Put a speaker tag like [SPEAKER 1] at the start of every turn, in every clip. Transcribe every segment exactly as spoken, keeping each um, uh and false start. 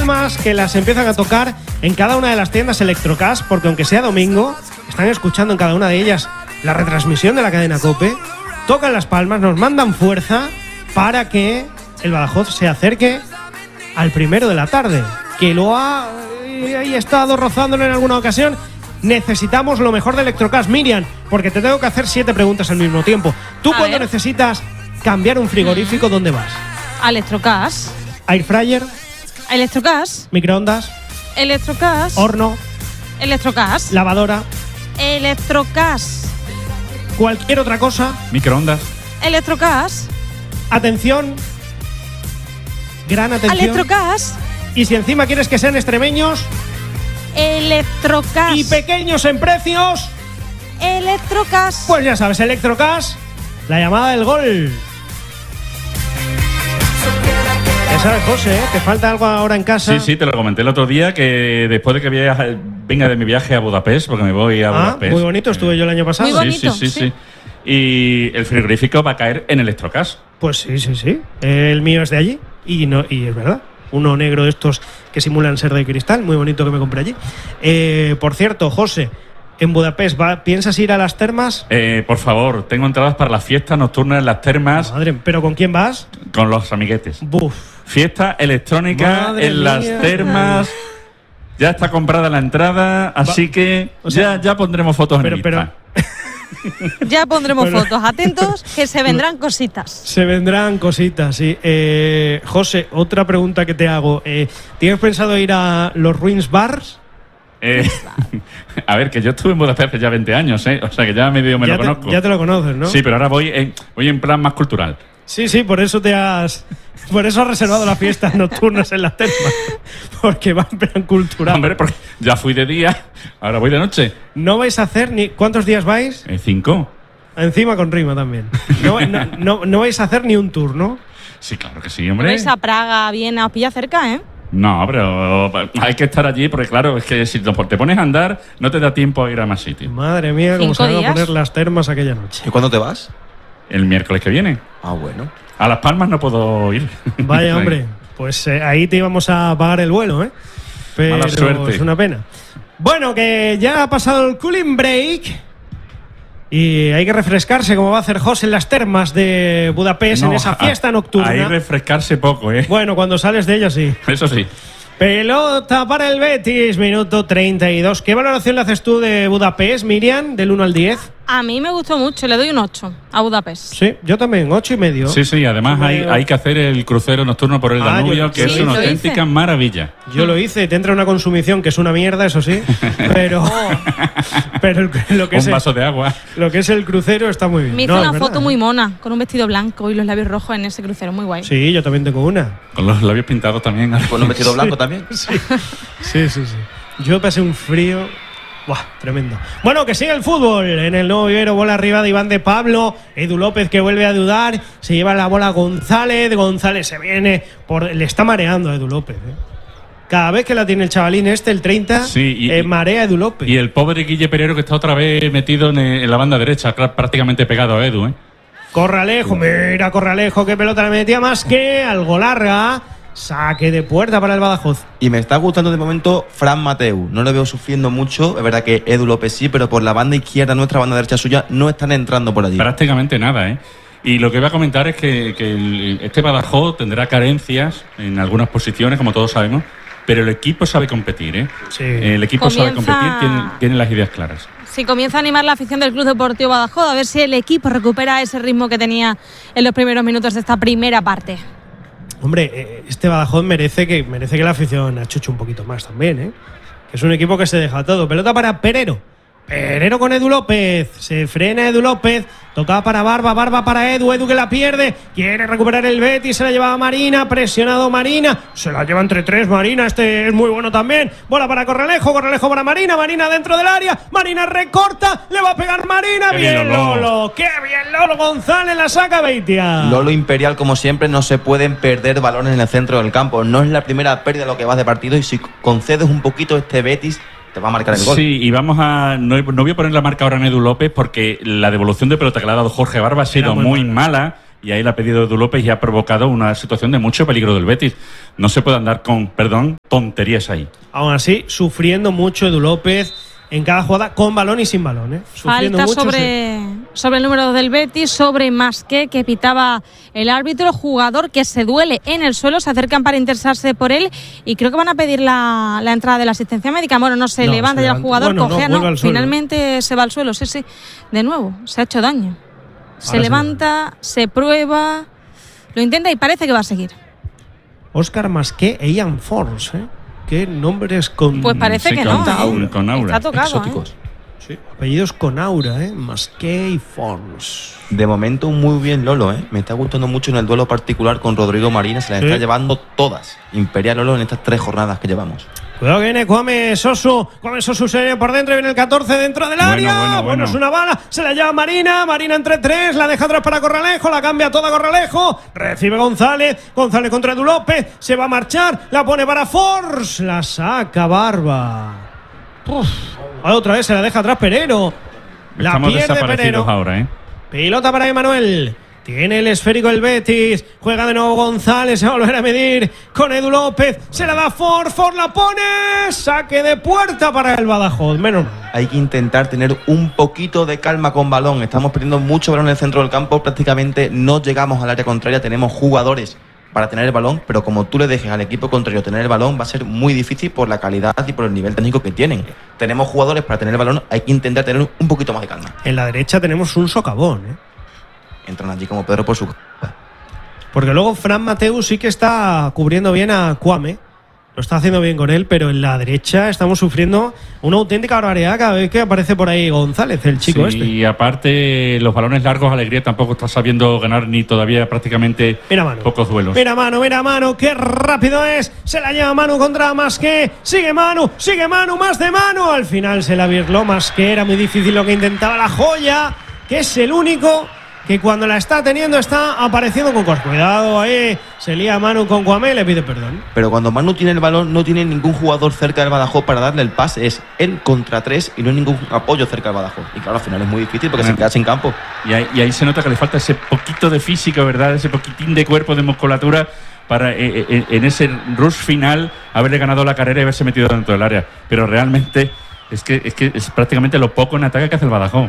[SPEAKER 1] palmas que las empiezan a tocar en cada una de las tiendas Electrocast, porque aunque sea domingo, están escuchando en cada una de ellas la retransmisión de la cadena COPE, tocan las palmas, nos mandan fuerza para que el Badajoz se acerque al primero de la tarde, que lo ha eh, estado rozándolo en alguna ocasión. Necesitamos lo mejor de Electrocast, Miriam, porque te tengo que hacer siete preguntas al mismo tiempo. Tú,
[SPEAKER 2] a
[SPEAKER 1] cuando
[SPEAKER 2] ver.
[SPEAKER 1] necesitas cambiar un frigorífico, mm. ¿dónde vas?
[SPEAKER 2] Electrocast.
[SPEAKER 1] Air fryer,
[SPEAKER 2] Electrocast.
[SPEAKER 1] microondas,
[SPEAKER 2] Electrocast.
[SPEAKER 1] horno,
[SPEAKER 2] Electrocast.
[SPEAKER 1] lavadora,
[SPEAKER 2] Electrocast.
[SPEAKER 1] cualquier otra cosa.
[SPEAKER 3] Microondas.
[SPEAKER 2] Electrocast.
[SPEAKER 1] Atención, gran atención.
[SPEAKER 2] Electrocast.
[SPEAKER 1] Y si encima quieres que sean extremeños
[SPEAKER 2] Electrocast.
[SPEAKER 1] y pequeños en precios,
[SPEAKER 2] Electrocast.
[SPEAKER 1] pues ya sabes, Electrocast, la llamada del gol. Ya sabes, José, ¿eh? Te falta algo ahora en casa.
[SPEAKER 3] Sí, sí, te lo comenté el otro día, que después de que viaje, venga de mi viaje a Budapest, porque me voy a
[SPEAKER 1] Ah,
[SPEAKER 3] Budapest.
[SPEAKER 1] muy bonito, estuve yo el año pasado.
[SPEAKER 2] Muy bonito,
[SPEAKER 3] sí, sí, sí,
[SPEAKER 2] sí.
[SPEAKER 3] sí. Y el frigorífico va a caer en Electrocast.
[SPEAKER 1] Pues sí, sí, sí. El mío es de allí y no y es verdad. Uno negro de estos que simulan ser de cristal, muy bonito, que me compré allí. Eh, por cierto, José, en Budapest, ¿va, ¿piensas ir a las termas?
[SPEAKER 3] Eh, por favor, tengo entradas para las fiestas nocturnas en las termas
[SPEAKER 1] Madre, ¿pero con quién vas?
[SPEAKER 3] con los amiguetes.
[SPEAKER 1] Buf.
[SPEAKER 3] Fiesta electrónica
[SPEAKER 1] Madre
[SPEAKER 3] en las
[SPEAKER 1] mía.
[SPEAKER 3] termas. Ya está comprada la entrada, así
[SPEAKER 1] Va-
[SPEAKER 3] que
[SPEAKER 1] o sea,
[SPEAKER 3] ya, ya pondremos fotos
[SPEAKER 1] pero-
[SPEAKER 3] en
[SPEAKER 1] pero-
[SPEAKER 3] Insta.
[SPEAKER 2] Ya pondremos
[SPEAKER 1] Bueno.
[SPEAKER 2] fotos. Atentos, que se vendrán cositas.
[SPEAKER 1] Se vendrán cositas, sí. Eh, José, otra pregunta que te hago. Eh, ¿Tienes pensado ir a los Ruins Bars?
[SPEAKER 3] Eh, a ver, que yo estuve en Budapest hace ya veinte años, ¿eh? O sea que ya medio me
[SPEAKER 1] ya,
[SPEAKER 3] lo conozco.
[SPEAKER 1] te, ya te lo conoces, ¿no?
[SPEAKER 3] Sí, pero ahora voy en, voy en plan más cultural.
[SPEAKER 1] Sí, sí, por eso te has... Por eso has reservado las fiestas nocturnas en las termas. Porque va en plan cultural.
[SPEAKER 3] Hombre, porque ya fui de día, ahora voy de noche.
[SPEAKER 1] No vais a hacer ni... ¿Cuántos días vais?
[SPEAKER 3] Eh, cinco.
[SPEAKER 1] Encima con rima también. No, no, no, no vais a hacer ni un tour, ¿no?
[SPEAKER 3] Sí, claro que sí, hombre.
[SPEAKER 2] ¿Vais a Praga, Viena? Os pilla cerca, ¿eh?
[SPEAKER 3] No, pero hay que estar allí porque, claro, es que si te pones a andar, no te da tiempo a ir a más sitios.
[SPEAKER 1] Madre mía, cómo
[SPEAKER 2] ¿Cinco
[SPEAKER 1] se van a
[SPEAKER 2] días?
[SPEAKER 1] poner las termas aquella noche.
[SPEAKER 4] ¿Y cuándo te vas?
[SPEAKER 3] El miércoles que viene.
[SPEAKER 4] Ah, bueno.
[SPEAKER 3] A Las Palmas no puedo ir.
[SPEAKER 1] Vaya, hombre. Pues eh, ahí te íbamos a pagar el vuelo, ¿eh? Pero
[SPEAKER 3] Mala suerte.
[SPEAKER 1] es una pena. Bueno, que ya ha pasado el cooling break y hay que refrescarse, como va a hacer José en las termas de Budapest, en
[SPEAKER 3] No,
[SPEAKER 1] esa
[SPEAKER 3] a-
[SPEAKER 1] fiesta nocturna.
[SPEAKER 3] Ahí refrescarse poco, ¿eh?
[SPEAKER 1] Bueno, cuando sales de ella, sí.
[SPEAKER 3] Eso sí.
[SPEAKER 1] Pelota para el Betis, minuto treinta y dos. ¿Qué valoración le haces tú de Budapest, Miriam, del uno al diez?
[SPEAKER 2] A mí me gustó mucho, le doy un ocho a Budapest.
[SPEAKER 1] Sí, yo también, ocho y medio.
[SPEAKER 3] Sí, sí, además
[SPEAKER 1] Sí,
[SPEAKER 3] hay,
[SPEAKER 1] pero-
[SPEAKER 3] hay que hacer el crucero nocturno por el
[SPEAKER 1] Ah,
[SPEAKER 3] Danubio,
[SPEAKER 1] yo-
[SPEAKER 3] que
[SPEAKER 1] sí,
[SPEAKER 3] es una
[SPEAKER 2] lo
[SPEAKER 3] auténtica
[SPEAKER 2] hice.
[SPEAKER 3] maravilla.
[SPEAKER 1] Yo lo hice, te entra una consumición que es una mierda, eso sí, pero, pero el- lo, que es
[SPEAKER 3] Un
[SPEAKER 1] el,
[SPEAKER 3] vaso de agua.
[SPEAKER 1] lo que es el crucero está muy bien.
[SPEAKER 2] Me hizo
[SPEAKER 1] No,
[SPEAKER 2] una
[SPEAKER 1] es verdad,
[SPEAKER 2] foto
[SPEAKER 1] ¿eh?
[SPEAKER 2] muy mona, con un vestido blanco y los labios rojos en ese crucero, muy guay.
[SPEAKER 1] Sí, yo también tengo una.
[SPEAKER 3] Con los labios pintados también.
[SPEAKER 4] ¿Con un vestido blanco también?
[SPEAKER 1] Sí, sí, sí, sí. Yo pasé un frío... Buah, tremendo. Bueno, que sigue el fútbol. En el nuevo vivero, bola arriba de Iván de Pablo. Edu López, que vuelve a dudar. Se lleva la bola González. González se viene por... Le está mareando a Edu López, ¿eh? Cada vez que la tiene el chavalín este, el treinta,
[SPEAKER 3] Sí, y-
[SPEAKER 1] eh, marea a Edu López.
[SPEAKER 3] Y el pobre Guille Perero, que está otra vez metido en, en la banda derecha, cra- prácticamente pegado a Edu, ¿eh?
[SPEAKER 1] Corralejo, mira Corralejo, qué pelota le metía más que algo larga. Saque de puerta para el Badajoz.
[SPEAKER 4] Y me está gustando de momento Fran Mateu. No lo veo sufriendo mucho. Es verdad que Edu López sí, pero por la banda izquierda, nuestra banda derecha suya, no están entrando por allí.
[SPEAKER 3] Prácticamente nada, ¿eh? Y lo que voy a comentar es que, que el- este Badajoz tendrá carencias en algunas posiciones, como todos sabemos, pero el equipo sabe competir, ¿eh?
[SPEAKER 1] Sí.
[SPEAKER 3] El equipo sabe
[SPEAKER 2] Comienza-
[SPEAKER 3] competir, tiene, tiene las ideas claras.
[SPEAKER 2] Si comienza a animar la afición del Club Deportivo Badajoz, a ver si el equipo recupera ese ritmo que tenía en los primeros minutos de esta primera parte.
[SPEAKER 1] Hombre, eh, este Badajoz merece que merece que la afición achuche un poquito más también, ¿eh? Que es un equipo que se deja todo. Pelota para Perero. Perero con Edu López. Se frena Edu López. Tocaba para Barba. Barba para Edu. Edu que la pierde. Quiere recuperar el Betis. Se la llevaba Marina. Presionado Marina. Se la lleva entre tres Marina. Este es muy bueno también. Bola para Corralejo. Corralejo para Marina. Marina dentro del área. Marina recorta. Le va a pegar Marina.
[SPEAKER 3] Qué
[SPEAKER 1] Bien,
[SPEAKER 3] bien, Lolo.
[SPEAKER 1] Lolo. Qué bien, Lolo González. La saca Beitia.
[SPEAKER 4] Lolo Imperial, como siempre, no se pueden perder balones en el centro del campo. No es la primera pérdida de lo que vas de partido y si concedes un poquito este Betis, te va a marcar el gol.
[SPEAKER 3] Sí, y vamos a... No, no voy a poner la marca ahora en Edu López porque la devolución de pelota que le ha dado Jorge Barba ha sido
[SPEAKER 1] muy
[SPEAKER 3] muy
[SPEAKER 1] mala.
[SPEAKER 3] mala y ahí la ha pedido Edu López y ha provocado una situación de mucho peligro del Betis. No se puede andar con, perdón, tonterías ahí.
[SPEAKER 1] Aún así, sufriendo mucho Edu López en cada jugada, con balón y sin balón. ¿eh? Sufriendo
[SPEAKER 2] Falta
[SPEAKER 1] mucho,
[SPEAKER 2] sobre,
[SPEAKER 1] se...
[SPEAKER 2] sobre el número del Betis, sobre Masqué, que pitaba el árbitro, jugador que se duele en el suelo, se acercan para interesarse por él y creo que van a pedir la, la entrada de la asistencia médica. Bueno, no se
[SPEAKER 1] no,
[SPEAKER 2] levanta
[SPEAKER 1] se
[SPEAKER 2] ya el
[SPEAKER 1] levanta.
[SPEAKER 2] jugador,
[SPEAKER 1] bueno,
[SPEAKER 2] cojea,
[SPEAKER 1] no,
[SPEAKER 2] no, finalmente se va al suelo, sí, sí, de nuevo, se ha hecho daño. Se
[SPEAKER 1] Ahora
[SPEAKER 2] levanta, se, se prueba, lo intenta y parece que va a seguir.
[SPEAKER 1] Óscar Masqué e Ian Forns, ¿eh? Qué nombres con...
[SPEAKER 2] Pues parece
[SPEAKER 3] sí,
[SPEAKER 2] que
[SPEAKER 3] con,
[SPEAKER 2] no,
[SPEAKER 3] con,
[SPEAKER 2] ¿eh?
[SPEAKER 3] con aura.
[SPEAKER 2] Está tocado,
[SPEAKER 4] Exóticos.
[SPEAKER 2] ¿eh?
[SPEAKER 1] Sí, apellidos con aura, ¿eh? Masqué y Forns.
[SPEAKER 4] De momento muy bien Lolo, ¿eh? Me está gustando mucho en el duelo particular con Rodrigo Marina. Se las
[SPEAKER 1] sí.
[SPEAKER 4] está llevando todas. Imperial Lolo en estas tres jornadas que llevamos.
[SPEAKER 1] Cuidado que viene Kwame Sosu. Kwame Sosu se viene por dentro y viene el catorce dentro del
[SPEAKER 3] Bueno,
[SPEAKER 1] área.
[SPEAKER 3] bueno,
[SPEAKER 1] Bueno,
[SPEAKER 3] bueno.
[SPEAKER 1] es una bala. Se la lleva Marina. Marina entre tres. La deja atrás para Corralejo. La cambia toda Corralejo. Recibe González. González contra Edu López. Se va a marchar. La pone para Force. La saca Barba. Uf. Otra vez se la deja atrás Perero. La
[SPEAKER 3] Estamos
[SPEAKER 1] pierde
[SPEAKER 3] desaparecidos
[SPEAKER 1] Perero.
[SPEAKER 3] ahora, ¿eh?
[SPEAKER 1] Pelota para Emanuel. Tiene el esférico el Betis. Juega de nuevo González. Se va a volver a medir con Edu López. Se la da Ford. Ford la pone. Saque de puerta para el Badajoz. Menos mal.
[SPEAKER 4] Hay que intentar tener un poquito de calma con balón. Estamos perdiendo mucho balón en el centro del campo. Prácticamente no llegamos al área contraria. Tenemos jugadores para tener el balón, pero como tú le dejes al equipo contrario tener el balón, va a ser muy difícil por la calidad y por el nivel técnico que tienen. Tenemos jugadores para tener el balón. Hay que intentar tener un poquito más de calma.
[SPEAKER 1] En la derecha tenemos un socavón, ¿eh?
[SPEAKER 4] Entran allí como Pedro por su...
[SPEAKER 1] Porque luego Fran Mateu sí que está cubriendo bien a Kwame. Lo está haciendo bien con él, pero en la derecha estamos sufriendo una auténtica barbaridad cada vez que aparece por ahí González, el chico
[SPEAKER 3] sí,
[SPEAKER 1] este.
[SPEAKER 3] Y aparte, los balones largos, Alegría tampoco está sabiendo ganar ni todavía prácticamente
[SPEAKER 1] Mira Manu.
[SPEAKER 3] pocos duelos.
[SPEAKER 1] Mira Manu, mira Manu, qué rápido es. Se la lleva Manu contra Masqué. Sigue Manu, sigue Manu, más de Manu. Al final se la virló Masqué. Era muy difícil lo que intentaba la joya, que es el único que cuando la está teniendo está apareciendo con cosas. Cuidado ahí, se lía Manu con Kwame, le pide perdón.
[SPEAKER 4] Pero cuando Manu tiene el balón, no tiene ningún jugador cerca del Badajoz para darle el pase. Es él contra tres y no hay ningún apoyo cerca del Badajoz. Y claro, al final es muy difícil porque
[SPEAKER 3] Bueno.
[SPEAKER 4] se queda sin campo.
[SPEAKER 3] Y ahí, y ahí se nota que le falta ese poquito de físico, ¿verdad? Ese poquitín de cuerpo, de musculatura para eh, eh, en ese rush final haberle ganado la carrera y haberse metido dentro del área. Pero realmente es que es, que es prácticamente lo poco en ataque que hace el Badajoz.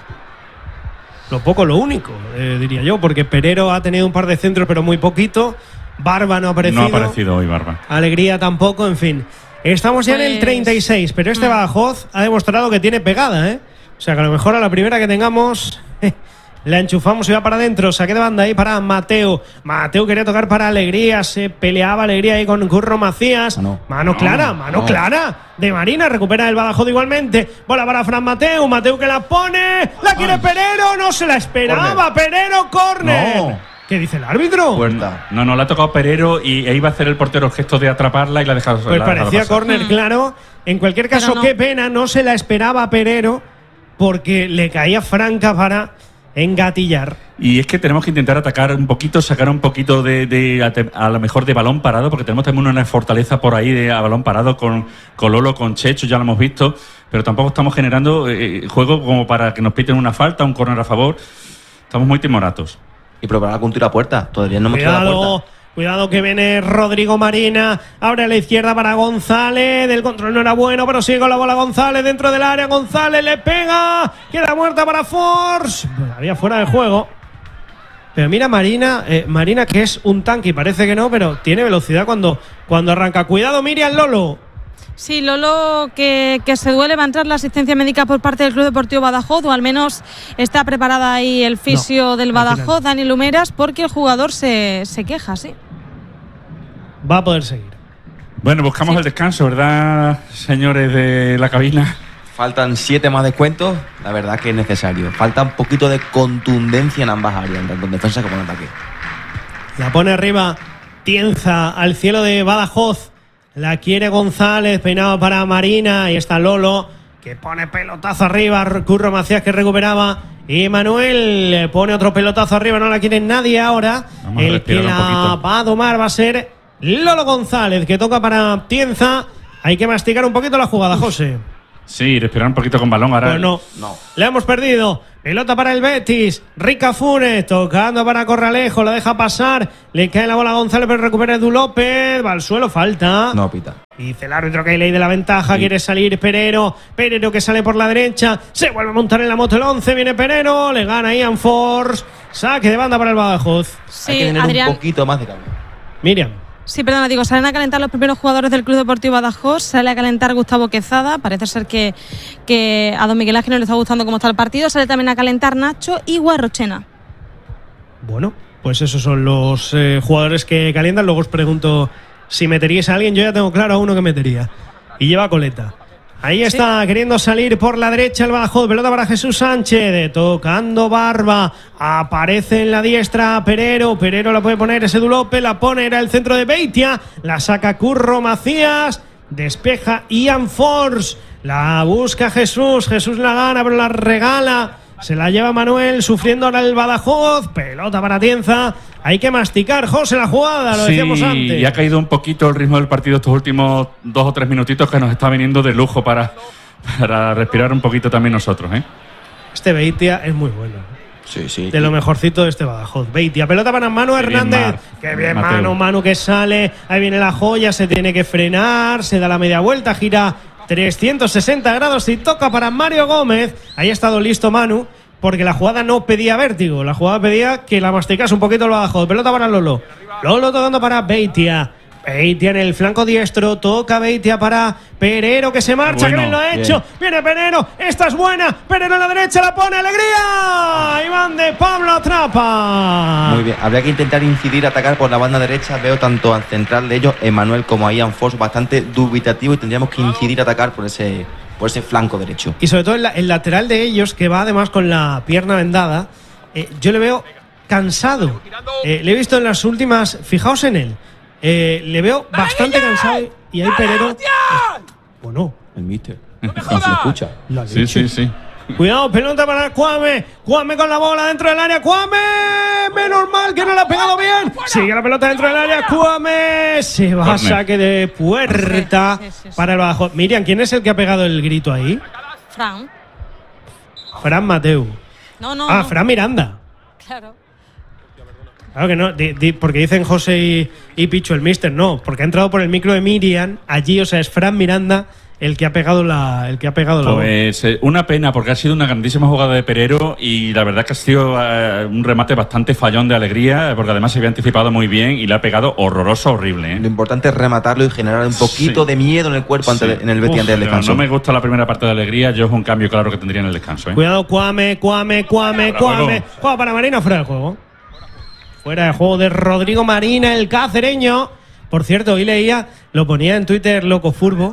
[SPEAKER 1] Lo poco, lo único, eh, diría yo, porque Perero ha tenido un par de centros, pero muy poquito. Barba no ha aparecido.
[SPEAKER 3] No ha aparecido hoy, Barba.
[SPEAKER 1] Alegría tampoco, en fin. Estamos ya
[SPEAKER 2] Pues...
[SPEAKER 1] en el treinta y seis, pero este
[SPEAKER 2] Mm.
[SPEAKER 1] Badajoz ha demostrado que tiene pegada, ¿eh? O sea, que a lo mejor a la primera que tengamos la enchufamos y va para adentro. Saque de banda ahí para Mateo. Mateo quería tocar para Alegría. Se peleaba Alegría ahí con Curro Macías.
[SPEAKER 4] Mano,
[SPEAKER 1] mano clara, mano
[SPEAKER 4] no.
[SPEAKER 1] clara de Marina. Recupera el Badajoz igualmente. Bola para Fran Mateo. Mateo que la pone. La quiere
[SPEAKER 4] Ay.
[SPEAKER 1] Perero. No se la esperaba. Perero, córner.
[SPEAKER 4] No.
[SPEAKER 1] ¿Qué dice el árbitro?
[SPEAKER 4] Puerta.
[SPEAKER 3] No, no, le ha tocado Perero y e iba a hacer el portero el gesto de atraparla y la ha dejado
[SPEAKER 1] Pues
[SPEAKER 3] la ha dejado
[SPEAKER 1] parecía
[SPEAKER 3] pasar.
[SPEAKER 1] córner,
[SPEAKER 2] Mm.
[SPEAKER 1] claro. En cualquier caso,
[SPEAKER 2] Pero no.
[SPEAKER 1] qué pena, no se la esperaba a Perero porque le caía franca para engatillar.
[SPEAKER 3] Y es que tenemos que intentar atacar un poquito, sacar un poquito de, de a, a lo mejor de balón parado, porque tenemos también una fortaleza por ahí de a balón parado con, con Lolo, con Checho, ya lo hemos visto, pero tampoco estamos generando eh, juego como para que nos piten una falta, un córner a favor. Estamos muy timoratos.
[SPEAKER 4] Y probar algún tiro a puerta. Todavía no hemos tirado a la
[SPEAKER 1] Cuidado,
[SPEAKER 4] puerta.
[SPEAKER 1] cuidado que viene Rodrigo Marina. Abre a la izquierda para González. Del control no era bueno, pero sigue con la bola González dentro del área. González le pega. Queda muerta para Force. Había fuera de juego. Pero mira Marina, eh, Marina que es un tanque y parece que no, pero tiene velocidad cuando, cuando arranca. Cuidado Miriam Lolo.
[SPEAKER 2] Sí, Lolo, que, que se duele, va a entrar la asistencia médica por parte del Club Deportivo Badajoz, o al menos está preparada ahí el fisio
[SPEAKER 1] No,
[SPEAKER 2] del
[SPEAKER 1] al
[SPEAKER 2] Badajoz,
[SPEAKER 1] final.
[SPEAKER 2] Dani Lumeras, porque el jugador se, se queja, sí.
[SPEAKER 1] Va a poder seguir.
[SPEAKER 3] Bueno, buscamos
[SPEAKER 2] Sí.
[SPEAKER 3] el descanso, ¿verdad, señores de la cabina?
[SPEAKER 4] Faltan siete más descuentos. La verdad que es necesario. Falta un poquito de contundencia en ambas áreas, tanto en defensa como en ataque.
[SPEAKER 1] La pone arriba Tienza al cielo de Badajoz. La quiere González, peinado para Marina. Ahí está Lolo, que pone pelotazo arriba. Curro Macías que recuperaba. Y Manuel le pone otro pelotazo arriba. No la quiere nadie ahora.
[SPEAKER 3] Vamos a
[SPEAKER 1] El que
[SPEAKER 3] respirar un
[SPEAKER 1] la
[SPEAKER 3] poquito.
[SPEAKER 1] va a domar va a ser Lolo González, que toca para Tienza. Hay que masticar un poquito la jugada, José.
[SPEAKER 3] Sí, respirar un poquito con balón. Ahora
[SPEAKER 1] Pues no,
[SPEAKER 4] No.
[SPEAKER 1] le hemos perdido. Pelota para el Betis. Rica Funes tocando para Corralejo. La deja pasar. Le cae la bola a González, pero recupera Edu López. Va al suelo, falta.
[SPEAKER 4] No, pita.
[SPEAKER 1] Dice el árbitro que hay ley de la ventaja.
[SPEAKER 3] Sí.
[SPEAKER 1] Quiere salir Perero. Perero que sale por la derecha. Se vuelve a montar en la moto el once. Viene Perero. Le gana Ian Force. Saque de banda para el Badajoz.
[SPEAKER 2] Sí,
[SPEAKER 4] Hay que tener
[SPEAKER 2] Adrián.
[SPEAKER 4] un poquito más de cambio.
[SPEAKER 1] Miriam.
[SPEAKER 2] Sí, perdona, digo, salen a calentar los primeros jugadores del Club Deportivo Badajoz, sale a calentar Gustavo Quezada, parece ser que, que a don Miguel Ángel no le está gustando cómo está el partido, sale también a calentar Nacho y Guarrochena.
[SPEAKER 1] Bueno, pues esos son los eh, jugadores que calientan. Luego os pregunto si meteríais a alguien. Yo ya tengo claro a uno que metería. Y lleva coleta. Ahí está, sí. Queriendo salir por la derecha el Badajoz. Pelota para Jesús Sánchez. Tocando Barba. Aparece en la diestra Perero. Perero la puede poner ese Edu López. La pone, era el centro de Beitia. La saca Curro Macías. Despeja Ian Force. La busca Jesús. Jesús la gana, pero la regala. Se la lleva Manuel, sufriendo ahora el Badajoz. Pelota para Tienza. Hay que masticar, José, la jugada, lo
[SPEAKER 3] sí,
[SPEAKER 1] decíamos antes.
[SPEAKER 3] Y ha caído un poquito el ritmo del partido estos últimos dos o tres minutitos, que nos está viniendo de lujo para, para respirar un poquito también nosotros, ¿eh?
[SPEAKER 1] Este Beitia es muy bueno.
[SPEAKER 4] Sí, sí.
[SPEAKER 1] De lo mejorcito de este Badajoz. Beitia, pelota para Manu
[SPEAKER 3] Qué
[SPEAKER 1] Hernández.
[SPEAKER 3] bien, Mar,
[SPEAKER 1] Qué bien,
[SPEAKER 3] Mateo.
[SPEAKER 1] Manu, Manu que sale. Ahí viene la joya, se tiene que frenar. Se da la media vuelta, gira trescientos sesenta grados y toca para Mario Gómez. Ahí ha estado listo Manu, porque la jugada no pedía vértigo. La jugada pedía que la masticase un poquito el Badajoz. Pelota para Lolo. Lolo tocando para Beitia. Beitia en el flanco diestro. Toca Beitia para Perero, que se marcha.
[SPEAKER 3] Bueno,
[SPEAKER 1] que bien lo ha hecho.
[SPEAKER 4] bien.
[SPEAKER 1] Viene Perero. Esta es buena. Perero en la derecha la pone. ¡Alegría! Iván de Pablo atrapa.
[SPEAKER 4] Muy bien. Habría que intentar incidir, atacar por la banda derecha. Veo tanto al central de ellos, Emanuel, como a Ian Force, bastante dubitativo. Y tendríamos que incidir, atacar por ese... por ese flanco derecho.
[SPEAKER 1] Y sobre todo el, el lateral de ellos, que va además con la pierna vendada, eh, yo le veo cansado. Eh, le he visto en las últimas, fijaos en él, eh, le veo bastante cansado. Y ahí Perero, bueno,
[SPEAKER 4] El míster. No se lo escucha.
[SPEAKER 1] la
[SPEAKER 3] Sí,
[SPEAKER 1] leche.
[SPEAKER 3] sí, sí.
[SPEAKER 1] Cuidado, pelota para Cuame. Cuame con la bola dentro del área. Cuame. Menos mal que no la ha pegado bien. Sigue la pelota dentro del área. Cuame. Se va a
[SPEAKER 3] Corner.
[SPEAKER 1] saque de puerta
[SPEAKER 2] Sí, sí, sí, sí.
[SPEAKER 1] para el Badajoz. Miriam, ¿quién es el que ha pegado el grito ahí?
[SPEAKER 2] Fran.
[SPEAKER 1] Fran Mateu.
[SPEAKER 2] No, no.
[SPEAKER 1] Ah,
[SPEAKER 2] no.
[SPEAKER 1] Fran Miranda.
[SPEAKER 2] Claro.
[SPEAKER 1] Claro que no, di- di- porque dicen José y, y Picho, el mister, no, porque ha entrado por el micro de Miriam allí, o sea, es Fran Miranda el que ha pegado la, el que ha pegado la bola.
[SPEAKER 3] Pues eh, una pena, porque ha sido una grandísima jugada de Perero y la verdad que ha sido eh, un remate bastante fallón de Alegría, porque además se había anticipado muy bien y le ha pegado horroroso, horrible, ¿eh?
[SPEAKER 4] Lo importante es rematarlo y generar un poquito
[SPEAKER 3] Sí.
[SPEAKER 4] de miedo en el cuerpo ante
[SPEAKER 3] Sí.
[SPEAKER 4] el- en el Betis
[SPEAKER 3] Uf,
[SPEAKER 4] antes del descanso.
[SPEAKER 3] No me gusta la primera parte de Alegría, yo es un cambio claro que tendría en el descanso, ¿eh?
[SPEAKER 1] Cuidado, Cuame, Cuame, Cuame,
[SPEAKER 3] Fuera de
[SPEAKER 1] Cuame.
[SPEAKER 3] juego.
[SPEAKER 1] Juega para Marina, fuera de juego. Fuera de juego de Rodrigo Marina, el cacereño. Por cierto, hoy leía, lo ponía en Twitter Loco Furbo,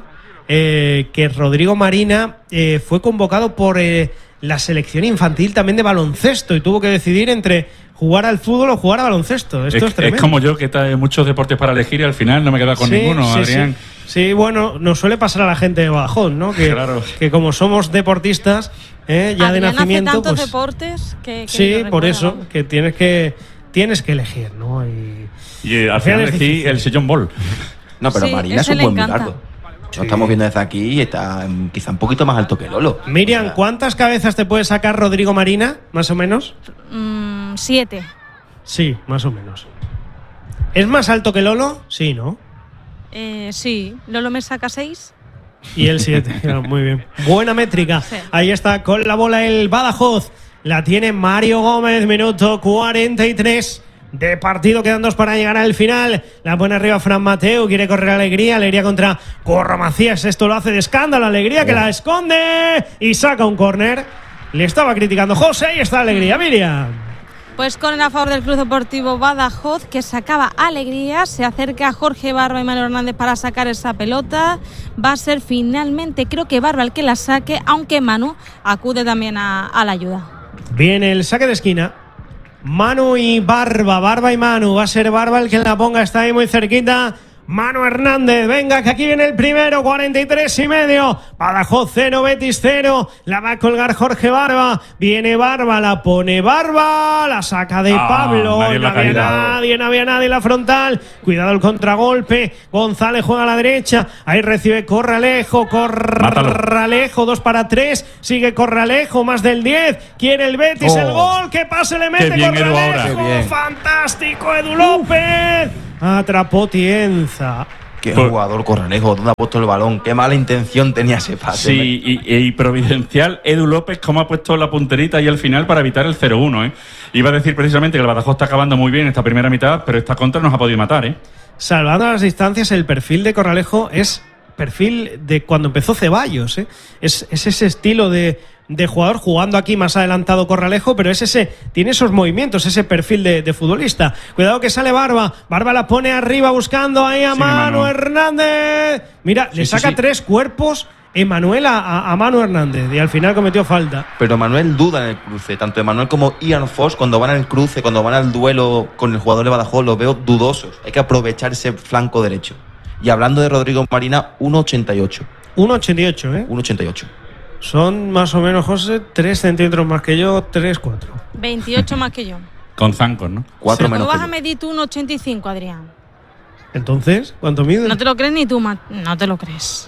[SPEAKER 1] eh, que Rodrigo Marina eh, fue convocado por eh, la selección infantil también de baloncesto y tuvo que decidir entre jugar al fútbol o jugar a baloncesto. Esto es,
[SPEAKER 3] Es, es
[SPEAKER 1] tremendo.
[SPEAKER 3] como yo, que hay muchos deportes para elegir y al final no me queda con
[SPEAKER 1] Sí,
[SPEAKER 3] ninguno,
[SPEAKER 1] sí,
[SPEAKER 3] Adrián.
[SPEAKER 1] Sí. Sí, bueno, nos suele pasar a la gente de Badajoz, ¿no? Que,
[SPEAKER 3] Claro.
[SPEAKER 1] que como somos deportistas, eh, ya
[SPEAKER 2] Adrián
[SPEAKER 1] de nacimiento,
[SPEAKER 2] hace tantos
[SPEAKER 1] pues
[SPEAKER 2] deportes que, que
[SPEAKER 1] sí,
[SPEAKER 2] lo
[SPEAKER 1] por
[SPEAKER 2] recuerda,
[SPEAKER 1] eso,
[SPEAKER 2] vamos.
[SPEAKER 1] que tienes que tienes que elegir, ¿no? Y
[SPEAKER 3] Y eh, al
[SPEAKER 1] Al final
[SPEAKER 3] final
[SPEAKER 1] es
[SPEAKER 3] elegí
[SPEAKER 1] difícil.
[SPEAKER 3] el sillón ball.
[SPEAKER 4] No, pero
[SPEAKER 2] Sí,
[SPEAKER 4] Marina es
[SPEAKER 2] ese
[SPEAKER 4] un
[SPEAKER 2] le
[SPEAKER 4] buen
[SPEAKER 2] encanta.
[SPEAKER 4] bilardo. Lo estamos viendo desde aquí y está mm, quizá un poquito más alto que Lolo.
[SPEAKER 1] Miriam,
[SPEAKER 4] O sea,
[SPEAKER 1] ¿cuántas cabezas te puede sacar Rodrigo Marina, más o menos?
[SPEAKER 2] Mm, siete.
[SPEAKER 1] Sí, más o menos. ¿Es más alto que Lolo? Sí, ¿no?
[SPEAKER 2] Eh, sí. Lolo me saca seis.
[SPEAKER 1] Y el siete, muy bien. Buena métrica.
[SPEAKER 2] Sí.
[SPEAKER 1] Ahí está con la bola el Badajoz. La tiene Mario Gómez, minuto cuarenta y tres de partido. Quedan dos para llegar al final. La pone arriba Fran Mateu, quiere correr Alegría. Alegría contra Corro Macías. Esto lo hace de escándalo. Alegría que la esconde y saca un córner. Le estaba criticando José. Ahí está Alegría, Miriam.
[SPEAKER 2] Pues con el a favor del Club Deportivo Badajoz, que sacaba Alegría, se acerca Jorge Barba y Manuel Hernández para sacar esa pelota. Va a ser finalmente, creo que Barba el que la saque, aunque Manu acude también a, a la ayuda.
[SPEAKER 1] Viene el saque de esquina. Manu y Barba, Barba y Manu. Va a ser Barba el que la ponga, está ahí muy cerquita. Manu Hernández, venga, que aquí viene el primero, cuarenta y tres y medio. Badajoz cero, Betis cero. La va a colgar Jorge Barba. Viene Barba, la pone Barba. La saca de
[SPEAKER 3] ah,
[SPEAKER 1] Pablo.
[SPEAKER 3] nadie
[SPEAKER 1] No había nadie, no había nadie en la frontal. Cuidado el contragolpe. González juega a la derecha. Ahí recibe Corralejo. Corralejo, dos para tres. Sigue Corralejo, más del diez. Quiere el Betis
[SPEAKER 4] oh.
[SPEAKER 1] el gol. ¿Qué pase le mete Corralejo? Fantástico, Edu López. Atrapó Tienza.
[SPEAKER 4] Qué jugador Corralejo, ¿dónde ha puesto el balón? Qué mala intención tenía ese pase.
[SPEAKER 3] Sí, y, y providencial Edu López, cómo ha puesto la punterita ahí al final para evitar el cero uno, ¿eh? Iba a decir precisamente que el Badajoz está acabando muy bien esta primera mitad, pero esta contra nos ha podido matar, ¿eh?
[SPEAKER 1] Salvando las distancias, el perfil de Corralejo es perfil de cuando empezó Ceballos, ¿eh? Es, es ese estilo de, de jugador jugando aquí más adelantado Corralejo, pero es ese, tiene esos movimientos, ese perfil de, de futbolista. Cuidado que sale Barba, Barba la pone arriba buscando ahí a sí, Manu Manu. Hernández. Mira, sí, le saca sí, sí. tres cuerpos Emanuel a, a Manu Hernández y al final cometió falta.
[SPEAKER 4] Pero Manuel duda en el cruce, tanto Emanuel como Ian Foss cuando van al cruce, cuando van al duelo con el jugador de Badajoz, los veo dudosos. Hay que aprovechar ese flanco derecho. Y hablando de Rodrigo Marina, uno ochenta y ocho.
[SPEAKER 1] uno ochenta y ocho, ¿eh?
[SPEAKER 4] uno ochenta y ocho.
[SPEAKER 1] Son más o menos, José, tres centímetros más que yo, tres, cuatro.
[SPEAKER 2] veintiocho más que yo.
[SPEAKER 3] Con zancos, ¿no?
[SPEAKER 4] cuatro
[SPEAKER 2] sí.
[SPEAKER 4] menos.
[SPEAKER 2] ¿Cómo vas a medir tú uno ochenta y cinco, Adrián?
[SPEAKER 1] Entonces, ¿cuánto mides?
[SPEAKER 2] No te lo crees ni tú, ma- no te lo crees.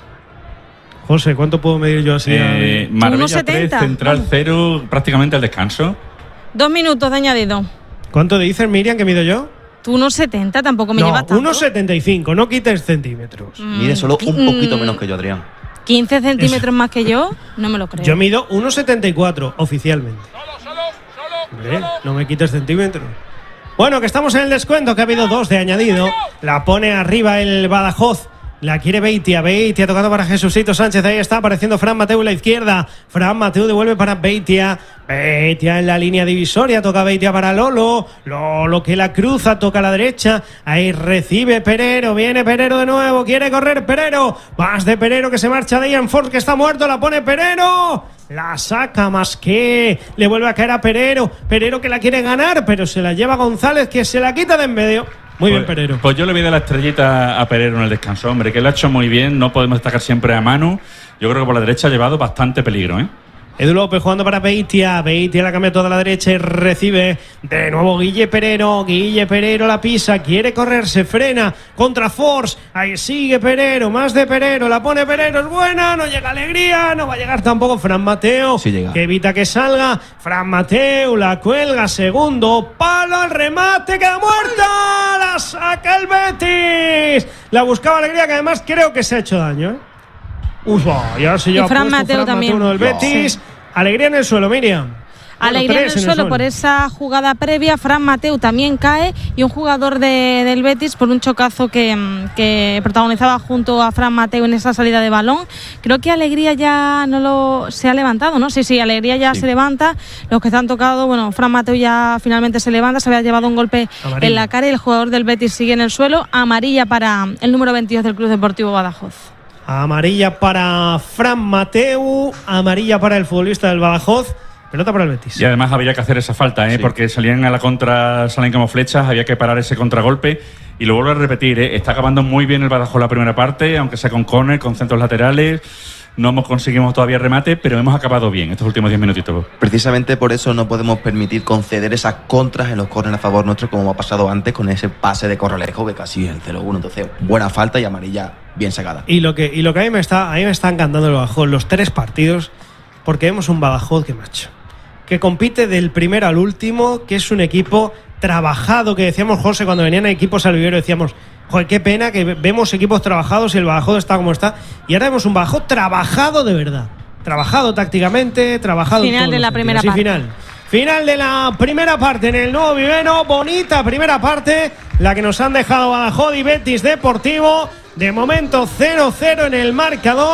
[SPEAKER 1] José, ¿cuánto puedo medir yo así?
[SPEAKER 3] Eh, Marbella tres, Central cero, prácticamente al descanso.
[SPEAKER 2] Dos minutos de añadido.
[SPEAKER 1] ¿Cuánto dices, Miriam, que mido yo?
[SPEAKER 2] Tú uno setenta, tampoco me
[SPEAKER 1] no,
[SPEAKER 2] llevas tanto.
[SPEAKER 1] uno setenta y cinco, no quites centímetros.
[SPEAKER 2] Mm,
[SPEAKER 4] Mide solo un poquito menos que yo, Adrián.
[SPEAKER 2] quince centímetros más que yo, no me lo creo.
[SPEAKER 1] Yo mido uno setenta y cuatro oficialmente. Solo, solo, solo, Hombre, solo. No me quites centímetros. Bueno, que estamos en el descuento, que ha habido dos de añadido. La pone arriba el Badajoz. La quiere Beitia, Beitia tocando para Jesucito Sánchez, ahí está apareciendo Fran Mateu en la izquierda, Fran Mateu devuelve para Beitia, Beitia en la línea divisoria, toca Beitia para Lolo, Lolo que la cruza, toca a la derecha, ahí recibe Perero, viene Perero de nuevo, quiere correr Perero, más de Perero que se marcha de Ian Ford que está muerto, la pone Perero, la saca más que, le vuelve a caer a Perero, Perero que la quiere ganar, pero se la lleva González que se la quita de en medio. Muy
[SPEAKER 3] pues,
[SPEAKER 1] bien, Perero.
[SPEAKER 3] Pues yo le voy a dar la estrellita a Perero en el descanso, hombre, que lo ha hecho muy bien. No podemos destacar siempre a Manu. Yo creo que por la derecha ha llevado bastante peligro, ¿eh?
[SPEAKER 1] Edu López jugando para Beitia. Beitia la cambia toda la derecha y recibe de nuevo Guille Perero. Guille Perero la pisa, quiere correr, se frena contra Force. Ahí sigue Perero, más de Perero, la pone Perero, es buena, no llega Alegría, no va a llegar tampoco Fran Mateu,
[SPEAKER 4] sí llega.
[SPEAKER 1] Que evita que salga. Fran Mateu la cuelga, segundo palo, el remate, queda muerta, la saca el Betis. La buscaba Alegría, que además creo que se ha hecho daño, ¿eh? Uf, y ahora se lleva
[SPEAKER 2] y Fran
[SPEAKER 1] puesto
[SPEAKER 2] Mateu
[SPEAKER 1] Fran
[SPEAKER 2] también.
[SPEAKER 1] Mateu, uno del Betis. Sí. Alegría en el suelo, Miriam.
[SPEAKER 2] Alegría bueno, en el suelo en por esa jugada previa. Fran Mateu también cae y un jugador de, del Betis por un chocazo que, que protagonizaba junto a Fran Mateu en esa salida de balón. Creo que Alegría ya no lo se ha levantado, ¿no? Sí, sí, Alegría ya sí. se levanta. Los que están tocado, bueno, Fran Mateu ya finalmente se levanta, se había llevado un golpe Amarilla en la cara y el jugador del Betis sigue en el suelo. Amarilla para el número veintidós del Club Deportivo Badajoz.
[SPEAKER 1] Amarilla para Fran Mateu, amarilla para el futbolista del Badajoz, pelota para el Betis.
[SPEAKER 3] Y además había que hacer esa falta, ¿eh? Sí. Porque salían a la contra, salen como flechas, había que parar ese contragolpe. Y lo vuelvo a repetir, ¿eh? Está acabando muy bien el Badajoz la primera parte, aunque sea con córner, con centros laterales. No hemos conseguido todavía remate, pero hemos acabado bien estos últimos diez minutitos.
[SPEAKER 4] Precisamente por eso no podemos permitir conceder esas contras en los córneres a favor nuestro, como ha pasado antes con ese pase de Corralejo, que casi es el cero uno. Entonces, buena falta y amarilla bien sacada.
[SPEAKER 1] Y lo que, y lo que a mí me está, a mí me está encantando el Badajoz, los tres partidos, porque vemos un Badajoz que macho, que compite del primero al último, que es un equipo trabajado, que decíamos, José, cuando venían equipos al vivero, decíamos, joder, qué pena que vemos equipos trabajados y el Badajoz está como está. Y ahora vemos un Badajoz trabajado de verdad. Trabajado tácticamente, trabajado
[SPEAKER 2] final en de la primera
[SPEAKER 1] sí,
[SPEAKER 2] parte.
[SPEAKER 1] Final. Final de la primera parte en el nuevo vivero. Bonita primera parte, la que nos han dejado Badajoz y Betis Deportivo. De momento cero cero en el marcador.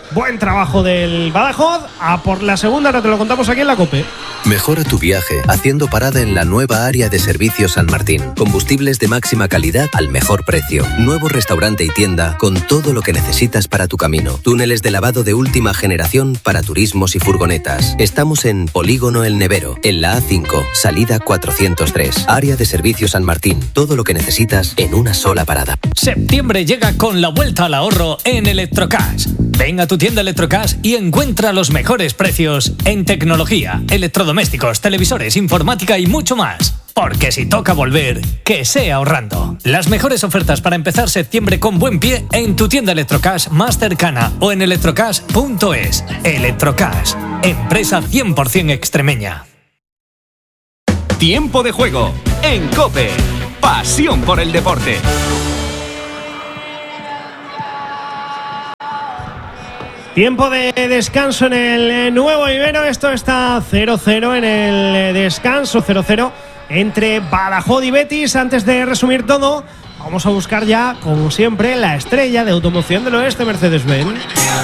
[SPEAKER 1] Buen trabajo del Badajoz. A por la segunda, ahora te lo contamos aquí en la COPE.
[SPEAKER 5] Mejora tu viaje haciendo parada en la nueva área de servicios San Martín. Combustibles de máxima calidad al mejor precio. Nuevo restaurante y tienda con todo lo que necesitas para tu camino. Túneles de lavado de última generación para turismos y furgonetas. Estamos en Polígono El Nevero, en la A cinco, salida cuatrocientos tres. Área de servicios San Martín. Todo lo que necesitas en una sola parada.
[SPEAKER 6] Septiembre llega con la vuelta al ahorro en Electrocash. Ven a tu tienda Electrocash y encuentra los mejores precios en tecnología, electrodomésticos, televisores, informática y mucho más. Porque si toca volver, que sea ahorrando. Las mejores ofertas para empezar septiembre con buen pie en tu tienda Electrocash más cercana o en electrocash punto es. Electrocash, empresa cien por ciento extremeña.
[SPEAKER 7] Tiempo de juego en COPE. Pasión por el deporte.
[SPEAKER 1] Tiempo de descanso en el Nuevo Ibero. Esto está cero cero en el descanso, cero cero entre Badajoz y Betis. Antes de resumir todo, vamos a buscar ya, como siempre, la estrella de Automoción del Oeste, Mercedes-Benz.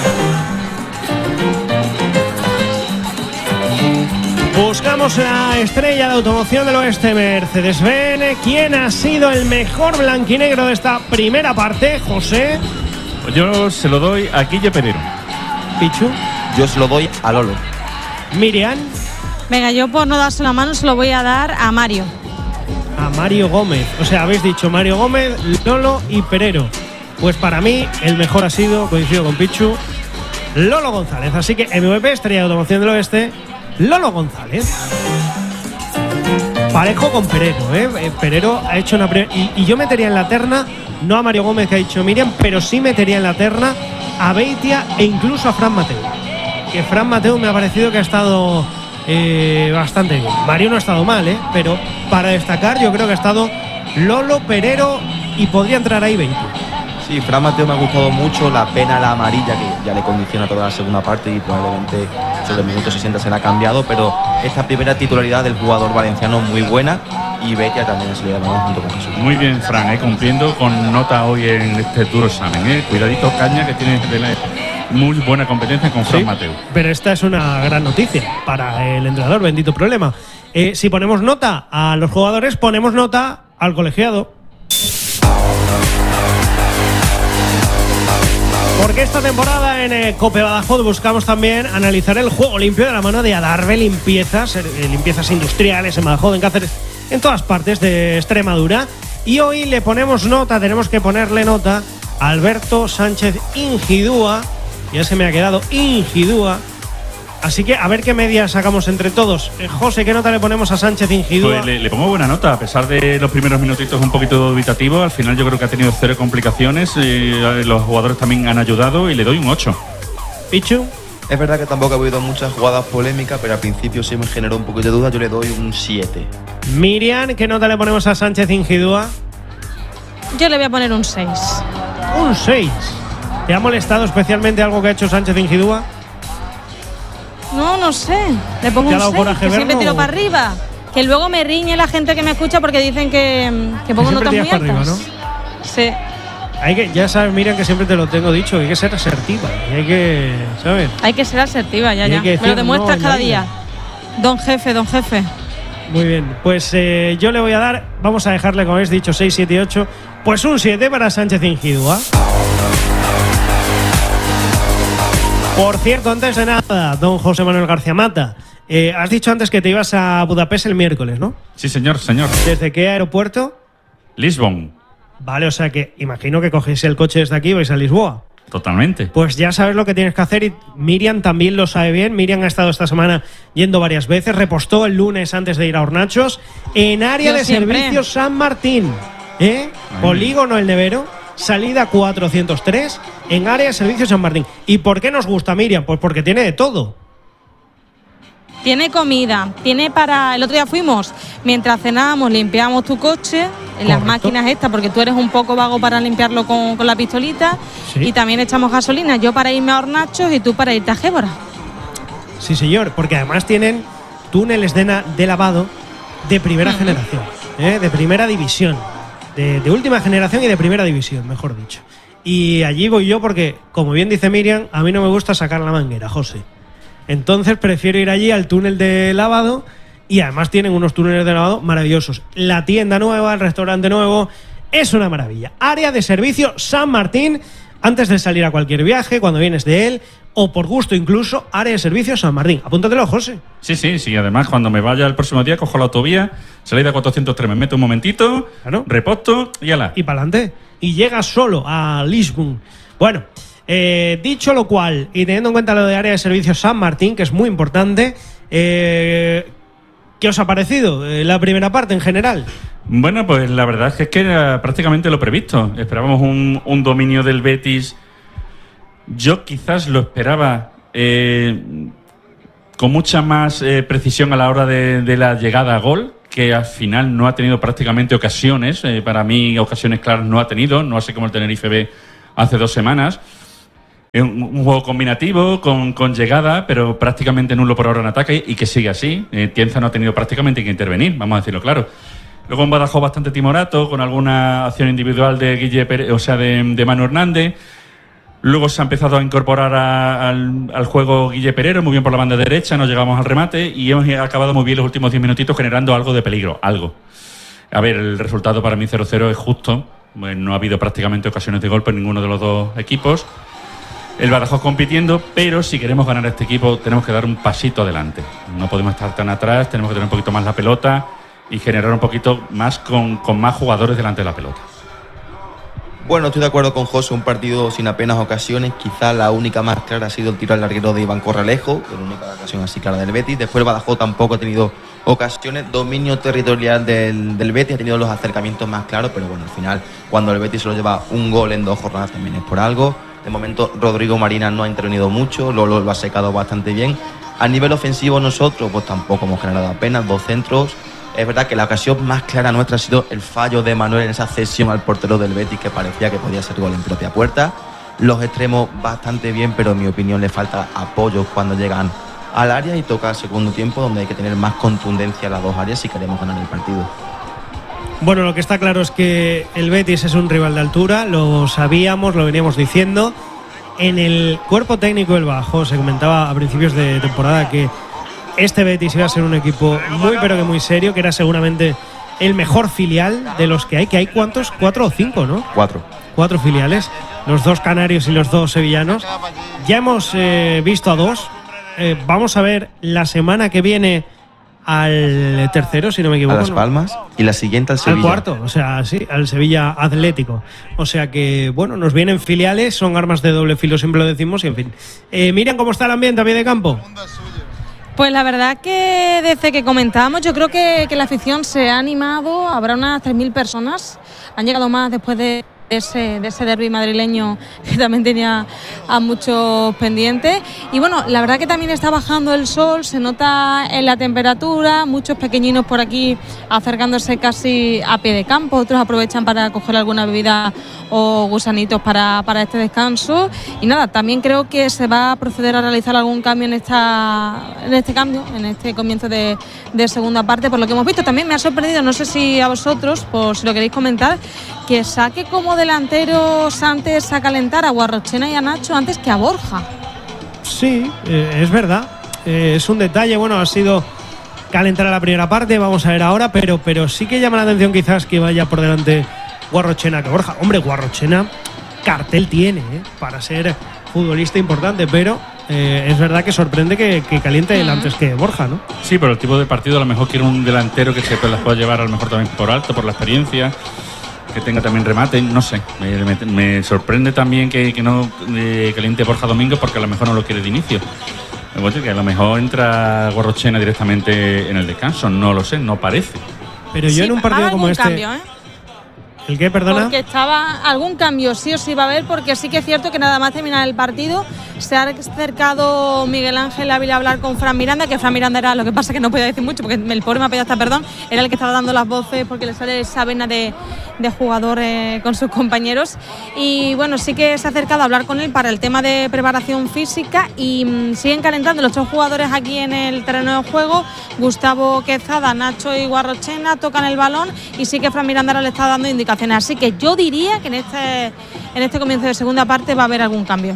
[SPEAKER 1] Buscamos la estrella de Automoción del Oeste, Mercedes-Benz. ¿Quién ha sido el mejor blanquinegro de esta primera parte, José?
[SPEAKER 3] Pues yo se lo doy a Guille Perero.
[SPEAKER 1] Pichu.
[SPEAKER 4] Yo se lo doy a Lolo.
[SPEAKER 1] Miriam.
[SPEAKER 2] Venga, yo por no darse la mano se lo voy a dar a Mario.
[SPEAKER 1] A Mario Gómez. O sea, habéis dicho Mario Gómez, Lolo y Perero. Pues para mí el mejor ha sido, coincido con Pichu, Lolo González. Así que M V P, estrella de Automoción del Oeste, Lolo González. Parejo con Perero, ¿eh? Perero ha hecho una... Pre- y, y yo metería en la terna, no a Mario Gómez que ha dicho Miriam, pero sí metería en la terna a Beitia e incluso a Fran Mateu. Que Fran Mateu me ha parecido que ha estado eh, bastante bien. Mario no ha estado mal, ¿eh? Pero para destacar yo creo que ha estado Lolo, Perero y podría entrar ahí Beitia.
[SPEAKER 4] Sí, Fran Mateu me ha gustado mucho. La pena, la amarilla, que ya le condiciona toda la segunda parte y probablemente sobre el minuto sesenta se la ha cambiado. Pero esta primera titularidad del jugador valenciano muy buena. Y Beitia también se le llama junto con Jesús.
[SPEAKER 3] Muy bien, Fran, ¿eh? Cumpliendo con nota hoy en este duro examen. ¿eh? Cuidadito, Caña, que tiene de la muy buena competencia con Fran
[SPEAKER 1] Sí,
[SPEAKER 3] Mateu.
[SPEAKER 1] pero esta es una gran noticia para el entrenador, bendito problema. Eh, si ponemos nota a los jugadores, ponemos nota al colegiado. Porque esta temporada en eh, COPE Badajoz buscamos también analizar el juego limpio de la mano de Adarve Limpiezas, eh, limpiezas industriales en Badajoz, en Cáceres, en todas partes de Extremadura. Y hoy le ponemos nota, tenemos que ponerle nota a Alberto Sánchez Ingidúa. Ya se me ha quedado Ingidúa. Así que a ver qué media sacamos entre todos. Eh, José, ¿qué nota le ponemos a Sánchez Ingidúa?
[SPEAKER 3] Pues le, le pongo buena nota, a pesar de los primeros minutitos un poquito dubitativos. Al final yo creo que ha tenido cero complicaciones. Eh, los jugadores también han ayudado y le doy un ocho.
[SPEAKER 1] Pichu.
[SPEAKER 4] Es verdad que tampoco ha habido muchas jugadas polémicas, pero al principio sí me generó un poquito de duda. Yo le doy un siete.
[SPEAKER 1] Miriam, ¿qué nota le ponemos a Sánchez Ingidúa?
[SPEAKER 2] Yo le voy a poner un seis.
[SPEAKER 1] Un seis. ¿Te ha molestado especialmente algo que ha hecho Sánchez Ingidúa?
[SPEAKER 2] No, no sé. Le pongo
[SPEAKER 1] ¿Te ha
[SPEAKER 2] un
[SPEAKER 1] dado
[SPEAKER 2] seis,
[SPEAKER 1] coraje
[SPEAKER 2] que siempre
[SPEAKER 1] verlo?
[SPEAKER 2] tiro para arriba. Que luego me riñe la gente que me escucha porque dicen que, que pongo
[SPEAKER 1] siempre
[SPEAKER 2] notas muy
[SPEAKER 1] tiras para
[SPEAKER 2] altas.
[SPEAKER 1] arriba,
[SPEAKER 2] Sí.
[SPEAKER 1] Hay que, ya sabes, Miriam, que siempre te lo tengo dicho, que hay que ser asertiva. Y hay que, ¿sabes?
[SPEAKER 2] Hay que ser asertiva, ya,
[SPEAKER 1] Y hay
[SPEAKER 2] ya.
[SPEAKER 1] que
[SPEAKER 2] Me lo
[SPEAKER 1] decir
[SPEAKER 2] demuestras
[SPEAKER 1] no en la
[SPEAKER 2] cada
[SPEAKER 1] vida.
[SPEAKER 2] día. Don jefe, don jefe.
[SPEAKER 1] Muy bien, pues eh, yo le voy a dar, vamos a dejarle, como habéis dicho, seis, siete y ocho, pues un siete para Sánchez Ingidúa. Por cierto, antes de nada, don José Manuel García Mata, eh, has dicho antes que te ibas a Budapest el miércoles, ¿no?
[SPEAKER 3] Sí, señor, señor.
[SPEAKER 1] ¿Desde qué aeropuerto?
[SPEAKER 3] Lisbon,
[SPEAKER 1] Vale, o sea que imagino que cogéis el coche desde aquí y vais a Lisboa.
[SPEAKER 3] totalmente.
[SPEAKER 1] Pues ya sabes lo que tienes que hacer y Miriam también lo sabe bien. Miriam ha estado esta semana yendo varias veces, repostó el lunes antes de ir a Hornachos en área
[SPEAKER 2] Yo
[SPEAKER 1] de
[SPEAKER 2] siempre.
[SPEAKER 1] servicios San Martín, ¿eh? Polígono El Nevero, salida cuatrocientos tres en área de servicios San Martín. ¿Y por qué nos gusta, Miriam? Pues porque tiene de todo.
[SPEAKER 2] Tiene comida, tiene para... El otro día fuimos, mientras cenábamos, limpiábamos tu coche en las
[SPEAKER 1] Correcto.
[SPEAKER 2] máquinas estas, porque tú eres un poco vago para limpiarlo con, con la pistolita.
[SPEAKER 1] Sí.
[SPEAKER 2] Y también echamos gasolina, yo para irme a Hornachos y tú para irte a Gébora.
[SPEAKER 1] Sí, señor, porque además tienen túneles de, na- de lavado de primera
[SPEAKER 2] Ujú.
[SPEAKER 1] generación, ¿eh? De primera división, de, de última generación y de primera división, mejor dicho. Y allí voy yo porque, como bien dice Miriam, a mí no me gusta sacar la manguera, José. Entonces prefiero ir allí al túnel de lavado y además tienen unos túneles de lavado maravillosos. La tienda nueva, el restaurante nuevo, es una maravilla. Área de servicio San Martín, antes de salir a cualquier viaje, cuando vienes de él, o por gusto incluso, área de servicio San Martín. Apúntatelo, José.
[SPEAKER 3] Sí, sí, sí. Además, cuando me vaya el próximo día, cojo la autovía, salida cuatrocientos tres, me meto un momentito, claro, reposto y ala.
[SPEAKER 1] Y para adelante. Y llegas solo a Lisbon. Bueno, eh, dicho lo cual, y teniendo en cuenta lo de área de servicio San Martín, que es muy importante, eh, ¿qué os ha parecido eh, la primera parte en general?
[SPEAKER 3] Bueno, pues la verdad es que, es que era prácticamente lo previsto. Esperábamos un, un dominio del Betis. Yo quizás lo esperaba eh, con mucha más eh, precisión a la hora de, de la llegada a gol, que al final no ha tenido prácticamente ocasiones. Eh, para mí, ocasiones claras no ha tenido, no así como el Tenerife B hace dos semanas. Un, un juego combinativo, con, con llegada, pero prácticamente nulo por ahora en ataque y que sigue así. Eh, Tienza no ha tenido prácticamente que intervenir, vamos a decirlo claro. Luego en Badajoz bastante timorato, con alguna acción individual de Guille Pérez, o sea, de, de Manu Hernández. Luego se ha empezado a incorporar a, al, al juego Guille Perero, muy bien por la banda derecha, nos llegamos al remate y hemos acabado muy bien los últimos diez minutitos generando algo de peligro, algo. A ver, el resultado para mí cero cero es justo, bueno, no ha habido prácticamente ocasiones de gol por ninguno de los dos equipos. El Badajoz compitiendo, pero si queremos ganar a este equipo tenemos que dar un pasito adelante. No podemos estar tan atrás, tenemos que tener un poquito más la pelota y generar un poquito más con, con más jugadores delante de la pelota.
[SPEAKER 4] Bueno, estoy de acuerdo con José, un partido sin apenas ocasiones. Quizá la única más clara ha sido el tiro al larguero de Iván Corralejo, que es la única ocasión así clara del Betis. Después el Badajoz tampoco ha tenido ocasiones. Dominio territorial del, del Betis, ha tenido los acercamientos más claros, pero bueno, al final, cuando el Betis solo lleva un gol en dos jornadas también es por algo. De momento Rodrigo Marina no ha intervenido mucho, Lolo lo ha secado bastante bien. A nivel ofensivo nosotros pues tampoco hemos generado apenas dos centros. Es verdad que la ocasión más clara nuestra ha sido el fallo de Manuel en esa cesión al portero del Betis, que parecía que podía ser gol en propia puerta. Los extremos bastante bien, pero en mi opinión le falta apoyo cuando llegan al área y toca el segundo tiempo, donde hay que tener más contundencia en las dos áreas si queremos ganar el partido.
[SPEAKER 1] Bueno, lo que está claro es que el Betis es un rival de altura, lo sabíamos, lo veníamos diciendo. En el cuerpo técnico del Badajoz se comentaba a principios de temporada que este Betis iba a ser un equipo muy pero que muy serio, que era seguramente el mejor filial de los que hay, que hay ¿cuántos? Cuatro o cinco, ¿no?
[SPEAKER 4] Cuatro.
[SPEAKER 1] Cuatro filiales, los dos canarios y los dos sevillanos. Ya hemos eh, visto a dos. Eh, vamos a ver la semana que viene al tercero, si no me equivoco.
[SPEAKER 4] A Las Palmas, ¿no? Y la siguiente al Sevilla.
[SPEAKER 1] Al cuarto, o sea, sí, al Sevilla Atlético. O sea que, bueno, nos vienen filiales, son armas de doble filo, siempre lo decimos, y en fin. Eh, Miriam, ¿cómo está el ambiente a pie de campo?
[SPEAKER 2] Pues la verdad que desde que comentábamos, yo creo que, que la afición se ha animado, habrá unas tres mil personas, han llegado más después de ese, de ese derbi madrileño que también tenía a muchos pendientes. Y bueno, la verdad que también está bajando el sol, se nota en la temperatura, muchos pequeñinos por aquí acercándose casi a pie de campo, otros aprovechan para coger alguna bebida o gusanitos para, para este descanso. Y nada, también creo que se va a proceder a realizar algún cambio en esta en este cambio, en este comienzo de, de segunda parte, por lo que hemos visto. También me ha sorprendido, no sé si a vosotros, por si lo queréis comentar, que saque como delanteros antes a calentar a Guarrochena y a Nacho antes que a Borja.
[SPEAKER 1] Sí, eh, es verdad. Eh, es un detalle, bueno, ha sido calentar a la primera parte, vamos a ver ahora, pero, pero sí que llama la atención quizás que vaya por delante Guarrochena que Borja. Hombre, Guarrochena cartel tiene ¿eh? para ser futbolista importante, pero eh, es verdad que sorprende que, que caliente él antes que Borja, ¿no?
[SPEAKER 3] Sí, pero el tipo de partido a lo mejor quiere un delantero que se las pueda llevar a lo mejor también por alto, por la experiencia, que tenga también remate, no sé. Me, me, me sorprende también que, que no eh, caliente Borja Domingo, porque a lo mejor no lo quiere de inicio. Me voy a decir que a lo mejor entra Guarrochena directamente en el descanso, no lo sé, no parece.
[SPEAKER 1] Pero yo
[SPEAKER 2] sí,
[SPEAKER 1] en un partido como este...
[SPEAKER 2] Cambio, ¿eh?
[SPEAKER 1] ¿El qué, perdona?
[SPEAKER 2] Porque estaba algún cambio sí o sí va a haber, porque sí que es cierto que nada más terminar el partido Se ha acercado Miguel Ángel Ávila a hablar con Fran Miranda, que Fran Miranda era, lo que pasa que no podía decir mucho porque el pobre me ha pedido hasta perdón, era el que estaba dando las voces porque le sale esa vena de, de jugador eh, con sus compañeros. Y bueno, sí que se ha acercado a hablar con él para el tema de preparación física y mmm, siguen calentando los tres jugadores aquí en el terreno de juego. Gustavo Quezada, Nacho y Guarrochena tocan el balón y sí que Fran Miranda ahora le está dando indicaciones. Así que yo diría que en este, en este comienzo de segunda parte va a haber algún cambio.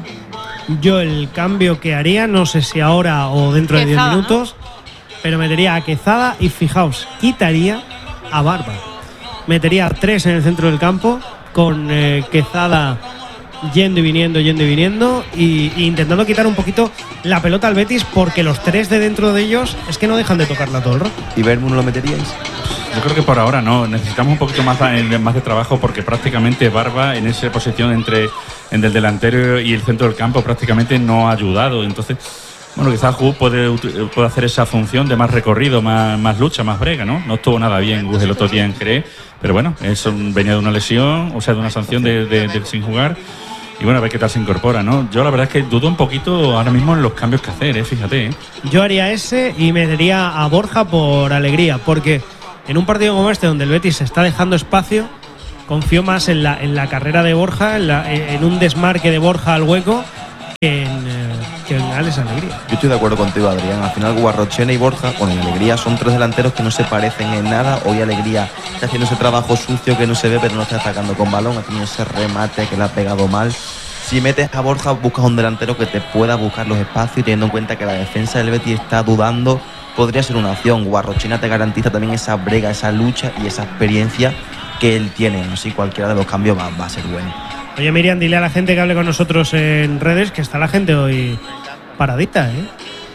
[SPEAKER 1] Yo el cambio que haría, no sé si ahora o dentro Quezada, de diez minutos, ¿no? Pero metería a Quezada y fijaos, quitaría a Barba. Metería a tres en el centro del campo con eh, Quezada yendo y viniendo, yendo y viniendo y, y intentando quitar un poquito la pelota al Betis porque los tres de dentro de ellos es que no dejan de tocarla todo el rato.
[SPEAKER 4] ¿Y Vermu no lo meteríais?
[SPEAKER 3] Yo creo que por ahora no, necesitamos un poquito más de, más de trabajo porque prácticamente Barba en esa posición entre, entre el delantero y el centro del campo prácticamente no ha ayudado. Entonces, bueno, quizás Gus puede, puede hacer esa función de más recorrido, más, más lucha, más brega, ¿no? No estuvo nada bien Gus el otro día en Jerez, pero bueno, eso venía de una lesión, o sea, de una sanción de, de, de sin jugar. Y bueno, a ver qué tal se incorpora, ¿no? Yo la verdad es que dudo un poquito ahora mismo en los cambios que hacer, ¿eh? Fíjate, ¿eh?
[SPEAKER 1] Yo haría ese y metería a Borja por alegría, porque en un partido como este, donde el Betis se está dejando espacio, confío más en la, en la carrera de Borja, en, la, en un desmarque de Borja al hueco, que en, eh, que en Alex Alegría.
[SPEAKER 4] Yo estoy de acuerdo contigo, Adrián. Al final, Guarrochena y Borja, con el Alegría, son tres delanteros que no se parecen en nada. Hoy Alegría está haciendo ese trabajo sucio que no se ve, pero no está atacando con balón. Ha tenido ese remate que le ha pegado mal. Si metes a Borja, buscas un delantero que te pueda buscar los espacios y teniendo en cuenta que la defensa del Betis está dudando, podría ser una opción. Guarrochena te garantiza también esa brega, esa lucha y esa experiencia que él tiene. Así cualquiera de los cambios va, va a ser bueno.
[SPEAKER 1] Oye, Miriam, dile a la gente que hable con nosotros en redes que está la gente hoy paradita, ¿eh?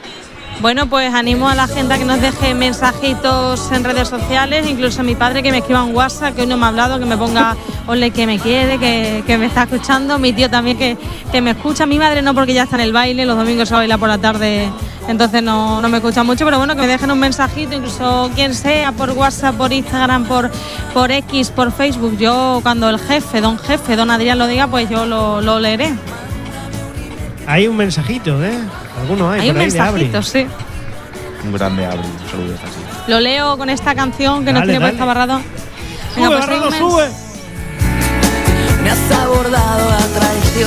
[SPEAKER 2] Bueno, pues animo a la gente a que nos deje mensajitos en redes sociales, incluso a mi padre que me escriba un WhatsApp, que hoy no me ha hablado, que me ponga ole que me quiere, que, que me está escuchando, mi tío también que, que me escucha, mi madre no porque ya está en el baile, los domingos se baila por la tarde, entonces no, no me escucha mucho, pero bueno, que me dejen un mensajito, incluso quien sea, por WhatsApp, por Instagram, por, por X, por Facebook. Yo cuando el jefe, don jefe, don Adrián lo diga, pues yo lo, lo leeré.
[SPEAKER 1] Hay un mensajito, ¿eh? Alguno hay,
[SPEAKER 2] hay
[SPEAKER 1] por
[SPEAKER 2] un
[SPEAKER 1] ahí
[SPEAKER 2] mensajito,
[SPEAKER 1] de
[SPEAKER 2] sí.
[SPEAKER 4] Un grande Abri, un saludo así.
[SPEAKER 2] Lo leo con esta canción que
[SPEAKER 1] dale,
[SPEAKER 2] nos tiene puesta Barrado.
[SPEAKER 1] Venga, sube, pues Barrado, mens- sube.
[SPEAKER 8] Me has abordado a traición.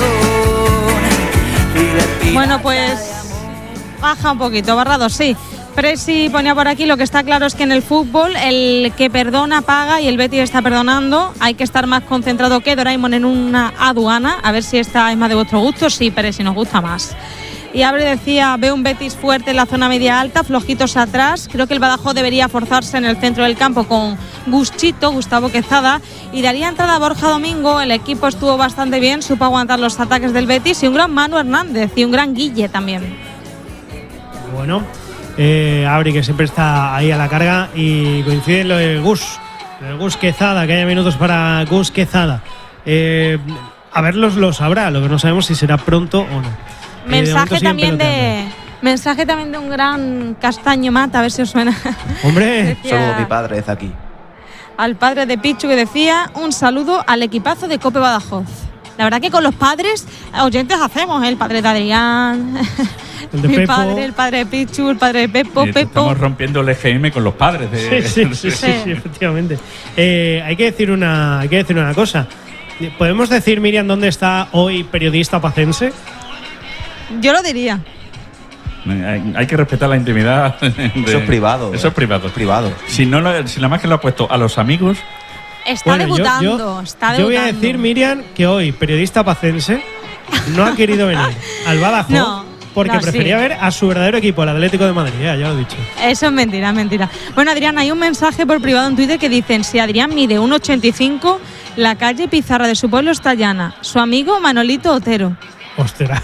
[SPEAKER 2] Bueno, pues baja un poquito, Barrado, sí. Presi ponía por aquí, lo que está claro es que en el fútbol el que perdona paga y el Betis está perdonando. Hay que estar más concentrado que Doraemon en una aduana. A ver si esta es más de vuestro gusto. Sí, Presi, nos gusta más. Y Abre decía, veo un Betis fuerte en la zona media alta, flojitos atrás. Creo que el Badajoz debería forzarse en el centro del campo con Guschito, Gustavo Quezada, y daría entrada a Borja Domingo. El equipo estuvo bastante bien, supo aguantar los ataques del Betis, y un gran Manu Hernández y un gran Guille también.
[SPEAKER 1] Bueno, eh, Abri, que siempre está ahí a la carga, y coincide en lo del Gus, el Gus Quezada, que haya minutos para Gus Quezada. Eh, a verlos lo sabrá, lo que no sabemos si será pronto o no.
[SPEAKER 2] Mensaje también de mensaje también de un gran Castaño Mata, a ver si os suena.
[SPEAKER 1] Hombre,
[SPEAKER 4] saludo a mi padre desde aquí.
[SPEAKER 2] Al padre de Pichu, que decía un saludo al equipazo de Cope Badajoz. La verdad que con los padres oyentes hacemos, ¿eh? El padre de Adrián,
[SPEAKER 1] el de
[SPEAKER 2] mi
[SPEAKER 1] Pepo.
[SPEAKER 2] padre, el padre de Pichu, el padre de Pepo,
[SPEAKER 3] Y
[SPEAKER 2] Pepo.
[SPEAKER 3] Estamos rompiendo el E G M con los padres. De...
[SPEAKER 1] Sí, sí, sí, sí, sí, efectivamente. Eh, hay que decir una, hay que decir una cosa. ¿Podemos decir, Miriam, dónde está hoy periodista pacense?
[SPEAKER 2] Yo lo diría.
[SPEAKER 3] Hay, hay que respetar la intimidad. De,
[SPEAKER 4] eso es privado.
[SPEAKER 3] Eso es privado.
[SPEAKER 4] Es privado.
[SPEAKER 3] Si no, lo, si la más que lo ha puesto a los amigos.
[SPEAKER 2] Está
[SPEAKER 1] bueno,
[SPEAKER 2] debutando,
[SPEAKER 1] yo, yo,
[SPEAKER 2] está
[SPEAKER 1] yo
[SPEAKER 2] debutando.
[SPEAKER 1] voy a decir, Miriam, que hoy periodista pacense no ha querido venir al Badajoz
[SPEAKER 2] no,
[SPEAKER 1] porque
[SPEAKER 2] no,
[SPEAKER 1] prefería
[SPEAKER 2] sí.
[SPEAKER 1] ver a su verdadero equipo, el Atlético de Madrid. Ya, ya lo he dicho.
[SPEAKER 2] Eso es mentira, es mentira. Bueno, Adrián, hay un mensaje por privado en Twitter que dicen: si Adrián mide uno ochenta y cinco, la calle Pizarra de su pueblo está llana. Su amigo Manolito Otero.
[SPEAKER 1] Ostras.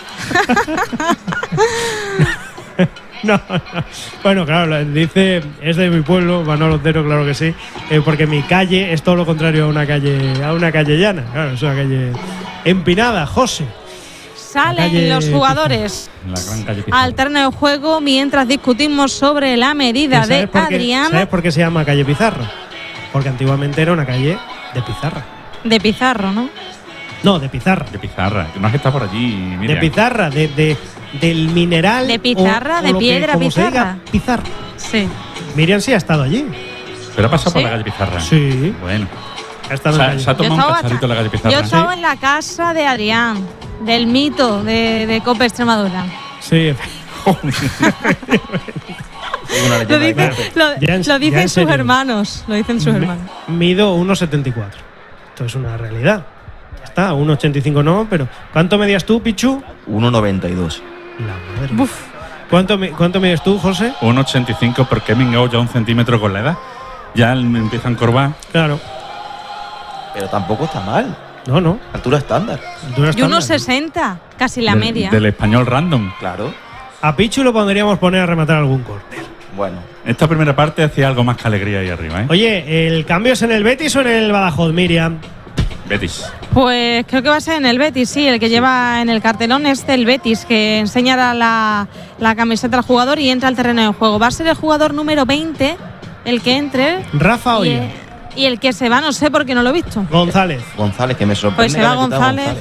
[SPEAKER 1] No, no. Bueno, claro, dice, es de mi pueblo, Manolo Otero, claro que sí, eh, porque mi calle es todo lo contrario a una calle, a una calle llana, claro, es una calle empinada, José.
[SPEAKER 2] Salen los jugadores
[SPEAKER 3] la gran calle Pizarro.
[SPEAKER 2] al terreno de juego mientras discutimos sobre la medida de Adrián.
[SPEAKER 1] ¿Sabes por qué se llama calle Pizarro? Porque antiguamente era una calle de pizarra.
[SPEAKER 2] De Pizarro, ¿no?
[SPEAKER 1] No, de pizarra.
[SPEAKER 3] De pizarra, que no has estado por allí, Miriam.
[SPEAKER 1] De pizarra, de, de, del mineral.
[SPEAKER 2] De pizarra,
[SPEAKER 1] o, o
[SPEAKER 2] de
[SPEAKER 1] lo que,
[SPEAKER 2] piedra,
[SPEAKER 1] como se
[SPEAKER 2] pizarra.
[SPEAKER 1] diga, pizarra.
[SPEAKER 2] Sí.
[SPEAKER 1] Miriam sí ha estado allí.
[SPEAKER 3] Pero ha pasado
[SPEAKER 2] ¿Sí?
[SPEAKER 3] por la calle Pizarra.
[SPEAKER 1] Sí.
[SPEAKER 3] Bueno.
[SPEAKER 1] Ha estado
[SPEAKER 3] Se
[SPEAKER 1] en
[SPEAKER 3] ha,
[SPEAKER 1] la
[SPEAKER 3] se ha
[SPEAKER 1] calle.
[SPEAKER 3] tomado un
[SPEAKER 2] estaba
[SPEAKER 3] cacharrito en la calle Pizarra.
[SPEAKER 2] Yo estaba
[SPEAKER 1] Sí.
[SPEAKER 2] en la casa de Adrián, del mito de, de Cope Extremadura.
[SPEAKER 1] Sí.
[SPEAKER 4] Una
[SPEAKER 2] Lo,
[SPEAKER 4] leyenda de
[SPEAKER 2] dice,
[SPEAKER 4] Cope.
[SPEAKER 2] lo,
[SPEAKER 1] Ya en-
[SPEAKER 2] lo
[SPEAKER 1] ya
[SPEAKER 2] dicen
[SPEAKER 1] en
[SPEAKER 2] sus
[SPEAKER 1] serio.
[SPEAKER 2] hermanos. Lo dicen sus hermanos.
[SPEAKER 1] Mido uno setenta y cuatro. Esto es una realidad. Ya está, uno ochenta y cinco no, pero ¿cuánto medías tú, Pichu?
[SPEAKER 4] uno noventa y dos.
[SPEAKER 1] La madre. ¿Cuánto, mi- ¿Cuánto mides tú, José?
[SPEAKER 3] uno ochenta y cinco, porque me engao ya un centímetro con la edad. Ya me empiezan a encorvar.
[SPEAKER 1] Claro.
[SPEAKER 4] Pero tampoco está mal.
[SPEAKER 1] No, no.
[SPEAKER 4] Altura estándar.
[SPEAKER 1] Altura
[SPEAKER 2] Y unos
[SPEAKER 1] estándar.
[SPEAKER 2] sesenta, casi la
[SPEAKER 3] Del-
[SPEAKER 2] media.
[SPEAKER 3] Del español random.
[SPEAKER 4] Claro.
[SPEAKER 1] A Pichu lo podríamos poner a rematar algún córner.
[SPEAKER 4] Bueno.
[SPEAKER 3] Esta primera parte hacía algo más que alegría ahí arriba, ¿eh?
[SPEAKER 1] Oye, ¿el cambio es en el Betis o en el Badajoz, Miriam?
[SPEAKER 3] Betis.
[SPEAKER 2] Pues creo que va a ser en el Betis, sí. El que lleva en el cartelón es del Betis, que enseñará la, la camiseta al jugador y entra al terreno de juego. Va a ser el jugador número veinte el que entre.
[SPEAKER 1] Rafa
[SPEAKER 2] y,
[SPEAKER 1] Oya.
[SPEAKER 2] y el que se va, no sé por qué no lo he visto.
[SPEAKER 1] González.
[SPEAKER 4] González, que me sorprende.
[SPEAKER 2] Pues se
[SPEAKER 4] que
[SPEAKER 2] va
[SPEAKER 4] haya quitado a
[SPEAKER 2] González.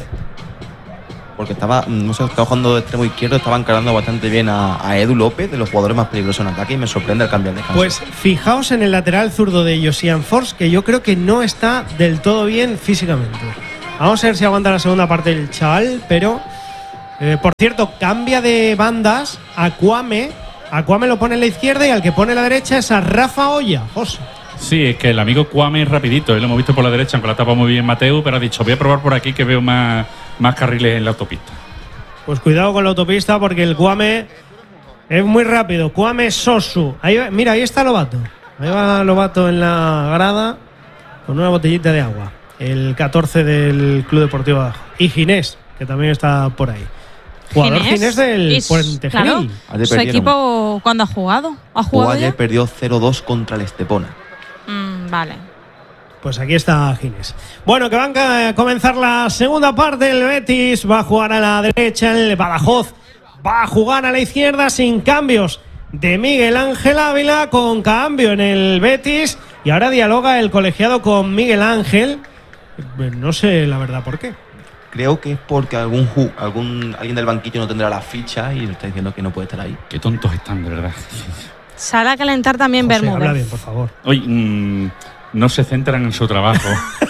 [SPEAKER 4] Porque estaba, no sé, estaba jugando de extremo izquierdo, estaba encarando bastante bien a, a Edu López, de los jugadores más peligrosos en ataque, y me sorprende el cambiar de descanso.
[SPEAKER 1] Pues fijaos en el lateral zurdo de Josian Force, que yo creo que no está del todo bien físicamente. Vamos a ver si aguanta la segunda parte del chaval, pero eh, por cierto, cambia de bandas a Kwame. A Kwame lo pone en la izquierda y al que pone en la derecha es a Rafa Oya, José.
[SPEAKER 3] Sí, es que el amigo Kwame es rapidito. Él lo hemos visto por la derecha, aunque la tapa muy bien Mateu, pero ha dicho, voy a probar por aquí que veo más, más carriles en la autopista.
[SPEAKER 1] Pues cuidado con la autopista porque el Kwame es muy rápido. Kwame Sosu. Ahí va- mira, ahí está Lobato. Ahí va Lobato en la grada con una botellita de agua. El catorce del Club Deportivo Badajoz. Y Ginés, que también está por ahí. Jugador Ginés del
[SPEAKER 2] Y-
[SPEAKER 1] Puente
[SPEAKER 2] claro,
[SPEAKER 1] Genil.
[SPEAKER 4] Ayer
[SPEAKER 2] su
[SPEAKER 4] perdieron.
[SPEAKER 2] equipo, ¿cuándo ha jugado? ¿Ha
[SPEAKER 4] O
[SPEAKER 2] jugado
[SPEAKER 4] ayer
[SPEAKER 2] ya?
[SPEAKER 4] perdió cero dos contra el Estepona.
[SPEAKER 2] Mm, vale.
[SPEAKER 1] Pues aquí está Ginés. Bueno, que van a comenzar la segunda parte. El Betis va a jugar a la derecha. El Badajoz va a jugar a la izquierda sin cambios de Miguel Ángel Ávila, con cambio en el Betis. Y ahora dialoga el colegiado con Miguel Ángel. No sé la verdad por qué.
[SPEAKER 4] Creo que es porque algún, ju- algún alguien del banquillo no tendrá la ficha y le está diciendo que no puede estar ahí.
[SPEAKER 3] Qué tontos están, de verdad.
[SPEAKER 2] Sale a calentar también
[SPEAKER 1] José, habla
[SPEAKER 2] Bermúdez.
[SPEAKER 1] bien, por favor.
[SPEAKER 3] Oye, mmm, no se centran en su trabajo.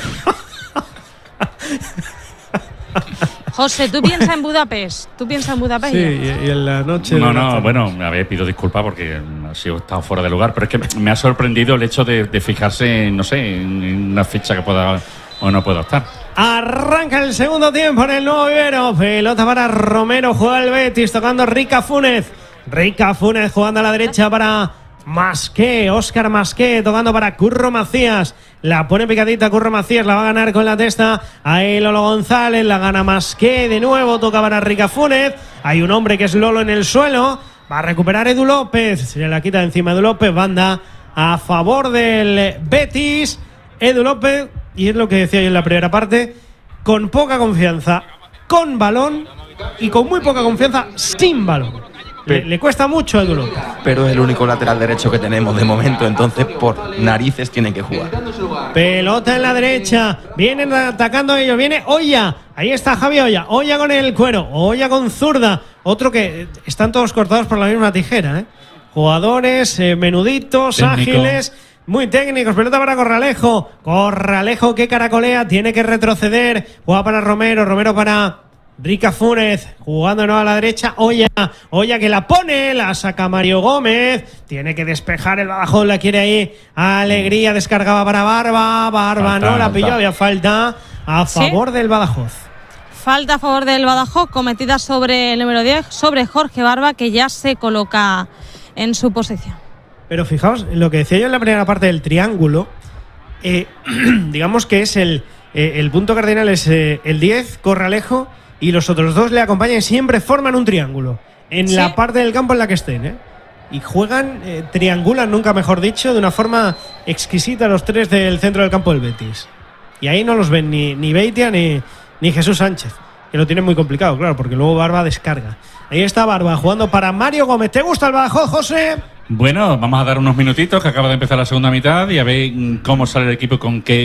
[SPEAKER 2] José, tú piensas en Budapest. Tú piensas en Budapest.
[SPEAKER 1] Sí,
[SPEAKER 2] ya?
[SPEAKER 1] y, y en la noche.
[SPEAKER 3] No,
[SPEAKER 1] de la
[SPEAKER 3] no,
[SPEAKER 1] tarde.
[SPEAKER 3] bueno, a ver, pido disculpas porque ha sido estado fuera de lugar, pero es que me ha sorprendido el hecho de, de fijarse, no sé, en, en una ficha que pueda o no pueda estar.
[SPEAKER 1] Arranca el segundo tiempo en el Nuevo Vivero. Pelota para Romero, juega el Betis, tocando Rica Fúnez. Rica Fúnez jugando a la derecha para Masqué, Óscar Masqué, tocando para Curro Macías. La pone picadita Curro Macías, la va a ganar con la testa. Ahí Lolo González, la gana Masqué de nuevo, toca para Rica Fúnez. Hay un hombre que es Lolo en el suelo. Va a recuperar Edu López, se la quita encima Edu López, banda a favor del Betis. Edu López, y es lo que decía yo en la primera parte, con poca confianza, con balón y con muy poca confianza sin balón. Le, le cuesta mucho a Edu López.
[SPEAKER 4] Pero es el único lateral derecho que tenemos de momento, entonces por narices tienen que jugar.
[SPEAKER 1] Pelota en la derecha, vienen atacando ellos, viene Oya, ahí está Javi Oya, Oya con el cuero, Oya con zurda, otro que están todos cortados por la misma tijera, ¿eh? Jugadores eh, menuditos,
[SPEAKER 3] Técnico.
[SPEAKER 1] ágiles, muy técnicos. Pelota para Corralejo, Corralejo que caracolea, tiene que retroceder, juega para Romero, Romero para Rica Fúnez, jugando no a la derecha, Oya, Oya que la pone, la saca Mario Gómez, tiene que despejar el Badajoz, la quiere ahí, Alegría, descargaba para Barba, Barba
[SPEAKER 3] Falta,
[SPEAKER 1] no la
[SPEAKER 3] falta.
[SPEAKER 1] pilló, había falta a
[SPEAKER 2] ¿Sí?
[SPEAKER 1] favor del Badajoz.
[SPEAKER 2] Falta a favor del Badajoz, cometida sobre el número diez, sobre Jorge Barba, que ya se coloca en su posición.
[SPEAKER 1] Pero fijaos, lo que decía yo en la primera parte del triángulo, eh, digamos que es el, eh, el punto cardinal es eh, el diez, Corralejo, y los otros dos le acompañan y siempre forman un triángulo en
[SPEAKER 2] Sí.
[SPEAKER 1] la parte del campo en la que estén, ¿eh? Y juegan, eh, triangulan, nunca mejor dicho, de una forma exquisita los tres del centro del campo del Betis. Y ahí no los ven ni, ni Beitia ni, ni Jesús Sánchez, que lo tienen muy complicado, claro, porque luego Barba descarga. Ahí está Barba jugando para Mario Gómez. ¿Te gusta el Badajoz, José?
[SPEAKER 3] Bueno, vamos a dar unos minutitos que acaba de empezar la segunda mitad y a ver mm, cómo sale el equipo y con qué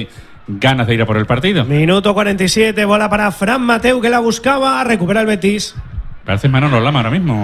[SPEAKER 3] ganas de ir a por el partido.
[SPEAKER 1] Minuto cuarenta y siete, bola para Fran Mateu, que la buscaba, recupera el Betis.
[SPEAKER 3] Parece Manolo Lama ahora mismo.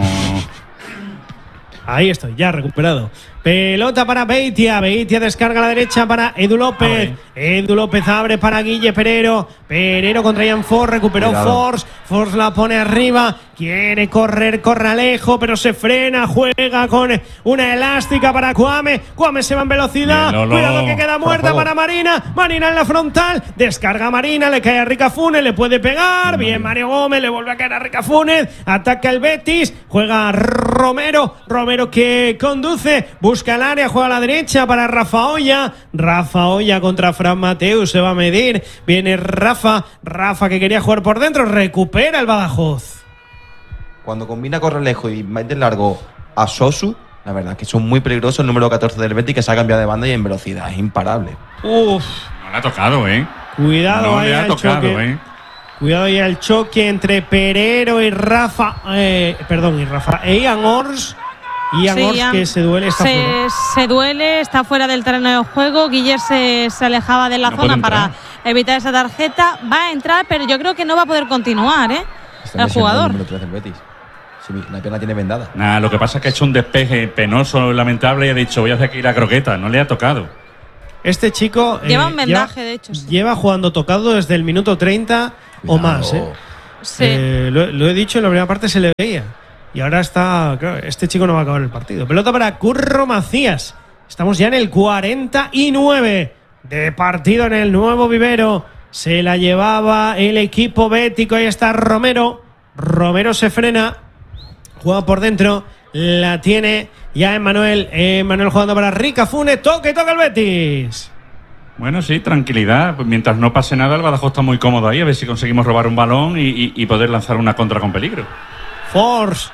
[SPEAKER 1] Ahí estoy, ya recuperado. Pelota para Beitia. Beitia descarga a la derecha para Edu López. Abre. Edu López abre para Guille Perero. Perero contra Ian Force. Recuperó Force. Force la pone arriba. Quiere correr Corralejo, pero se frena. Juega con una elástica para Kwame. Kwame se va en velocidad. Bien, Cuidado que queda muerta para Marina. Marina en la frontal. Descarga Marina. Le cae a Rica Funes. Le puede pegar. Bien, Mario Gómez. Le vuelve a caer a Rica Funes. Ataca el Betis. Juega Romero. Romero que conduce. Busca el área. Juega a la derecha para Rafa Olla. Rafa Olla contra Fran Mateu. Se va a medir. Viene Rafa. Rafa que quería jugar por dentro. Recupera el Badajoz.
[SPEAKER 4] Cuando combina Corralejo y mete largo a Sosu, la verdad es que son muy peligrosos. El número catorce del Betis, que se ha cambiado de banda y en velocidad. Es imparable.
[SPEAKER 1] Uf.
[SPEAKER 3] No le ha tocado, ¿eh?
[SPEAKER 1] Cuidado
[SPEAKER 3] no
[SPEAKER 1] ahí
[SPEAKER 3] le ha
[SPEAKER 1] al
[SPEAKER 3] tocado,
[SPEAKER 1] choque.
[SPEAKER 3] ¿eh?
[SPEAKER 1] Cuidado ahí al choque entre Perero y Rafa. Eh, perdón, y Rafa. E Ian Ors. Ian
[SPEAKER 2] sí,
[SPEAKER 1] Ors
[SPEAKER 2] Ian,
[SPEAKER 1] que se duele, está
[SPEAKER 2] se,
[SPEAKER 1] fuera.
[SPEAKER 2] Se duele, está fuera del terreno de juego. Guiller se, se alejaba de la
[SPEAKER 3] no
[SPEAKER 2] zona para evitar esa tarjeta. Va a entrar, pero yo creo que no va a poder continuar, ¿eh?
[SPEAKER 4] Está
[SPEAKER 2] el jugador.
[SPEAKER 4] El número tres del Betis. Sí, la pierna tiene vendada.
[SPEAKER 3] Nah, lo que pasa es que ha hecho un despeje penoso, lamentable, y ha dicho, voy a hacer aquí la croqueta. No le ha tocado.
[SPEAKER 1] Este chico
[SPEAKER 2] lleva
[SPEAKER 1] eh,
[SPEAKER 2] un vendaje,
[SPEAKER 1] lleva,
[SPEAKER 2] de hecho. Sí.
[SPEAKER 1] Lleva jugando tocado desde el minuto treinta Cuidado. o más. ¿eh?
[SPEAKER 2] Sí.
[SPEAKER 1] Eh, lo, lo he dicho, en la primera parte se le veía. Y ahora está. Claro, este chico no va a acabar el partido. Pelota para Curro Macías. Estamos ya en el cuarenta y nueve de partido en el Nuevo Vivero. Se la llevaba el equipo bético. Ahí está Romero. Romero se frena. Juega por dentro. La tiene ya Emmanuel. Emmanuel jugando para Rica Funes. Toque, toca el Betis.
[SPEAKER 3] Bueno, sí, tranquilidad. Pues mientras no pase nada, el Badajoz está muy cómodo ahí. A ver si conseguimos robar un balón y, y, y poder lanzar una contra con peligro.
[SPEAKER 1] Force.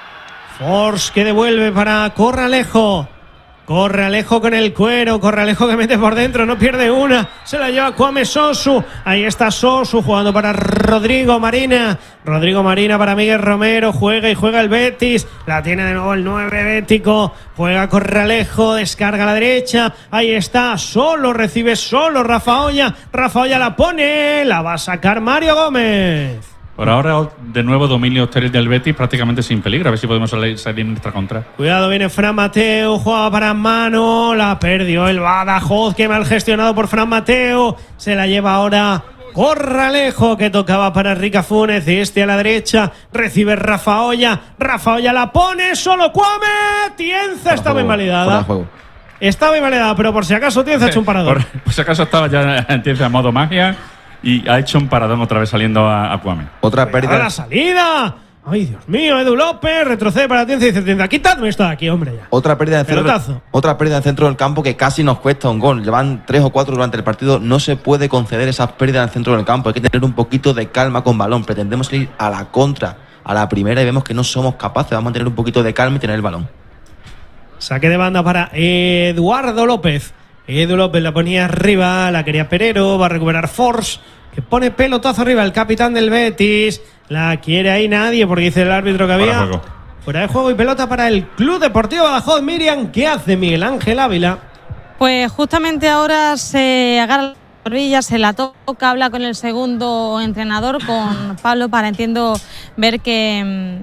[SPEAKER 1] Force que devuelve para Corralejo. Corralejo con el cuero. Corralejo que mete por dentro. No pierde una. Se la lleva Kwame Sosu. Ahí está Sosu jugando para Rodrigo Marina. Rodrigo Marina para Miguel Romero. Juega y juega el Betis. La tiene de nuevo el nueve bético. Juega Corralejo. Descarga a la derecha. Ahí está. Solo recibe solo Rafa Olla. Rafa Olla la pone. La va a sacar Mario Gómez.
[SPEAKER 3] Por ahora, de nuevo, dominio hostil del Betis prácticamente sin peligro. A ver si podemos salir, salir en nuestra contra.
[SPEAKER 1] Cuidado, viene Fran Mateu. Juega para mano. La perdió el Badajoz. Que mal gestionado por Fran Mateu. Se la lleva ahora Corralejo, que tocaba para Rica Funes. Este a la derecha. Recibe Rafa Olla. Rafa Olla la pone. Solo Kwame. Tienza estaba invalidada. Estaba invalidada, pero por si acaso Tienza ha hecho un parador.
[SPEAKER 3] Por, por si acaso estaba ya en Tienza en modo magia. Y ha hecho un paradón otra vez saliendo a, a Kwame.
[SPEAKER 4] Otra pérdida.
[SPEAKER 1] ¡A la salida! ¡Ay, Dios mío! Edu López retrocede para Tienza y dice: Tienza, quitadme esto de aquí, hombre, ya.
[SPEAKER 4] Otra pérdida, en centro, otra pérdida en centro del campo que casi nos cuesta un gol. Llevan tres o cuatro durante el partido. No se puede conceder esas pérdidas en el centro del campo. Hay que tener un poquito de calma con balón. Pretendemos ir a la contra, a la primera, y vemos que no somos capaces. Vamos a tener un poquito de calma y tener el balón.
[SPEAKER 1] Saque de banda para Eduardo López. Edu López la ponía arriba, la quería Perero, va a recuperar Force, que pone pelotazo arriba, el capitán del Betis. La quiere ahí nadie, porque dice el árbitro que había
[SPEAKER 3] fuera,
[SPEAKER 1] fuera de juego y pelota para el Club Deportivo Badajoz. Miriam, ¿qué hace Miguel Ángel Ávila?
[SPEAKER 2] Pues justamente ahora se agarra la barbilla, se la toca, habla con el segundo entrenador, con Pablo, para, entiendo, ver que...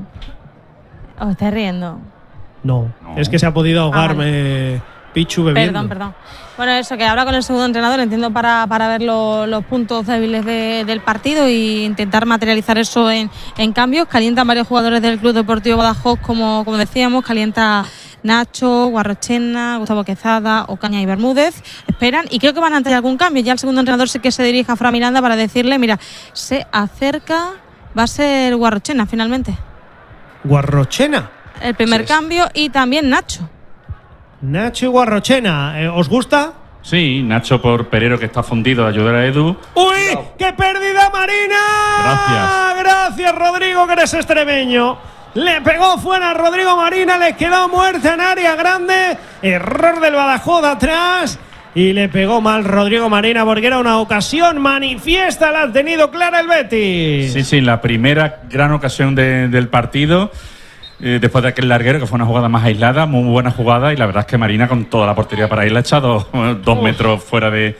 [SPEAKER 2] ¿Os estáis riendo?
[SPEAKER 1] No, no, es que se ha podido ahogarme ah, vale. Pichu bebiendo.
[SPEAKER 2] Perdón, perdón. Bueno, eso, que habla con el segundo entrenador, entiendo, para, para ver lo, los puntos débiles de, del partido e intentar materializar eso en, en cambios. Calientan varios jugadores del Club Deportivo Badajoz, como, como decíamos, calienta Nacho, Guarrochena, Gustavo Quezada, Ocaña y Bermúdez. Esperan y creo que van a tener algún cambio. Ya el segundo entrenador sí que se dirige a Fran Miranda para decirle: mira, se acerca, va a ser Guarrochena finalmente.
[SPEAKER 1] ¿Guarrochena?
[SPEAKER 2] El primer sí, cambio, y también Nacho.
[SPEAKER 1] Nacho y Guarrochena, ¿eh, ¿os gusta?
[SPEAKER 3] Sí, Nacho por Perero, que está fundido, a ayudar a Edu.
[SPEAKER 1] ¡Uy! No. ¡Qué pérdida, Marina!
[SPEAKER 3] Gracias.
[SPEAKER 1] Gracias, Rodrigo, que eres extremeño. Le pegó fuera a Rodrigo Marina, le quedó muerta en área grande. Error del Badajoz atrás. Y le pegó mal Rodrigo Marina, porque era una ocasión manifiesta, la ha tenido clara el Betis.
[SPEAKER 3] Sí, sí, la primera gran ocasión de, del partido. Eh, después de aquel larguero, que fue una jugada más aislada, muy buena jugada, y la verdad es que Marina, con toda la portería para ir, la ha echado dos Uf. metros fuera de,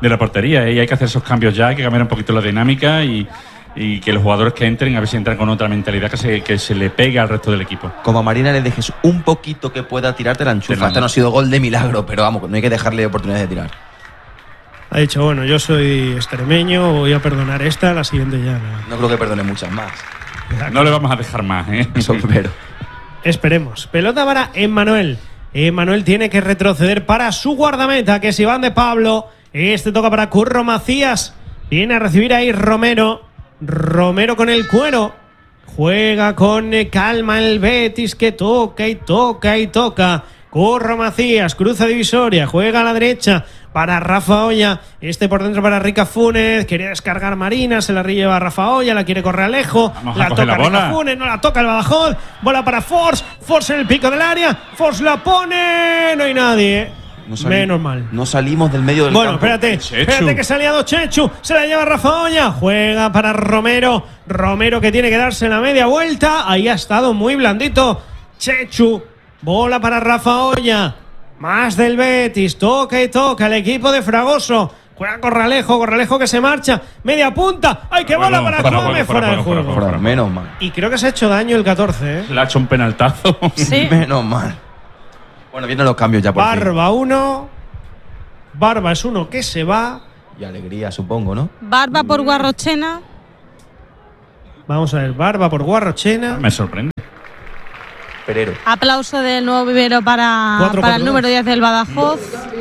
[SPEAKER 3] de la portería, ¿eh? Y hay que hacer esos cambios ya, hay que cambiar un poquito la dinámica y, y que los jugadores que entren, a ver si entran con otra mentalidad que se, que se le pegue al resto del equipo.
[SPEAKER 4] Como a Marina le dejes un poquito que pueda tirarte la enchufa. Este no ha sido gol de milagro, pero vamos, no hay que dejarle oportunidad de tirar.
[SPEAKER 1] Ha dicho, bueno, yo soy extremeño, voy a perdonar esta, la siguiente ya no.
[SPEAKER 4] No creo que perdone muchas más.
[SPEAKER 3] No le vamos a dejar más, ¿eh?
[SPEAKER 4] Eso espero.
[SPEAKER 1] Esperemos. Pelota para Emmanuel. Emmanuel tiene que retroceder para su guardameta, que es Iván de Pablo. Este toca para Curro Macías. Viene a recibir ahí Romero. Romero con el cuero. Juega con calma el Betis, que toca y toca y toca. Curro Macías, cruza divisoria, juega a la derecha para Rafa Olla, este por dentro para Rica Funes, quería descargar Marina, se la lleva a Rafa Olla, la quiere correr Alejo,
[SPEAKER 3] Vamos
[SPEAKER 1] la toca
[SPEAKER 3] la
[SPEAKER 1] Rica Funes, no la toca el Badajoz, bola para Force, Force en el pico del área, Force la pone, no hay nadie.
[SPEAKER 4] No sali-
[SPEAKER 1] Menos mal.
[SPEAKER 4] No salimos del medio del
[SPEAKER 1] bueno,
[SPEAKER 4] campo.
[SPEAKER 1] espérate,
[SPEAKER 3] Chechu.
[SPEAKER 1] espérate que se ha liado Chechu, se la lleva Rafa Olla, juega para Romero, Romero que tiene que darse la media vuelta, ahí ha estado muy blandito Chechu, bola para Rafa Olla, más del Betis, toca y toca el equipo de Fragoso, juega Corralejo, Corralejo que se marcha, media punta, ¡ay, qué bola para Gómez! Fuera de juego.
[SPEAKER 4] Fuera, menos mal.
[SPEAKER 1] Y creo que se ha hecho daño el catorce, ¿eh?
[SPEAKER 3] Le ha hecho un penaltazo.
[SPEAKER 2] Sí.
[SPEAKER 4] Menos mal. Bueno, vienen los cambios ya por fin.
[SPEAKER 1] Barba uno, Barba es uno que se va.
[SPEAKER 4] Y alegría, supongo, ¿no?
[SPEAKER 2] Barba por Guarrochena.
[SPEAKER 1] Vamos a ver, Barba por Guarrochena.
[SPEAKER 3] Me sorprende.
[SPEAKER 4] Perero.
[SPEAKER 2] Aplauso del nuevo vivero para,
[SPEAKER 1] Cuatro,
[SPEAKER 2] para
[SPEAKER 1] cuatro,
[SPEAKER 2] el número diez del Badajoz.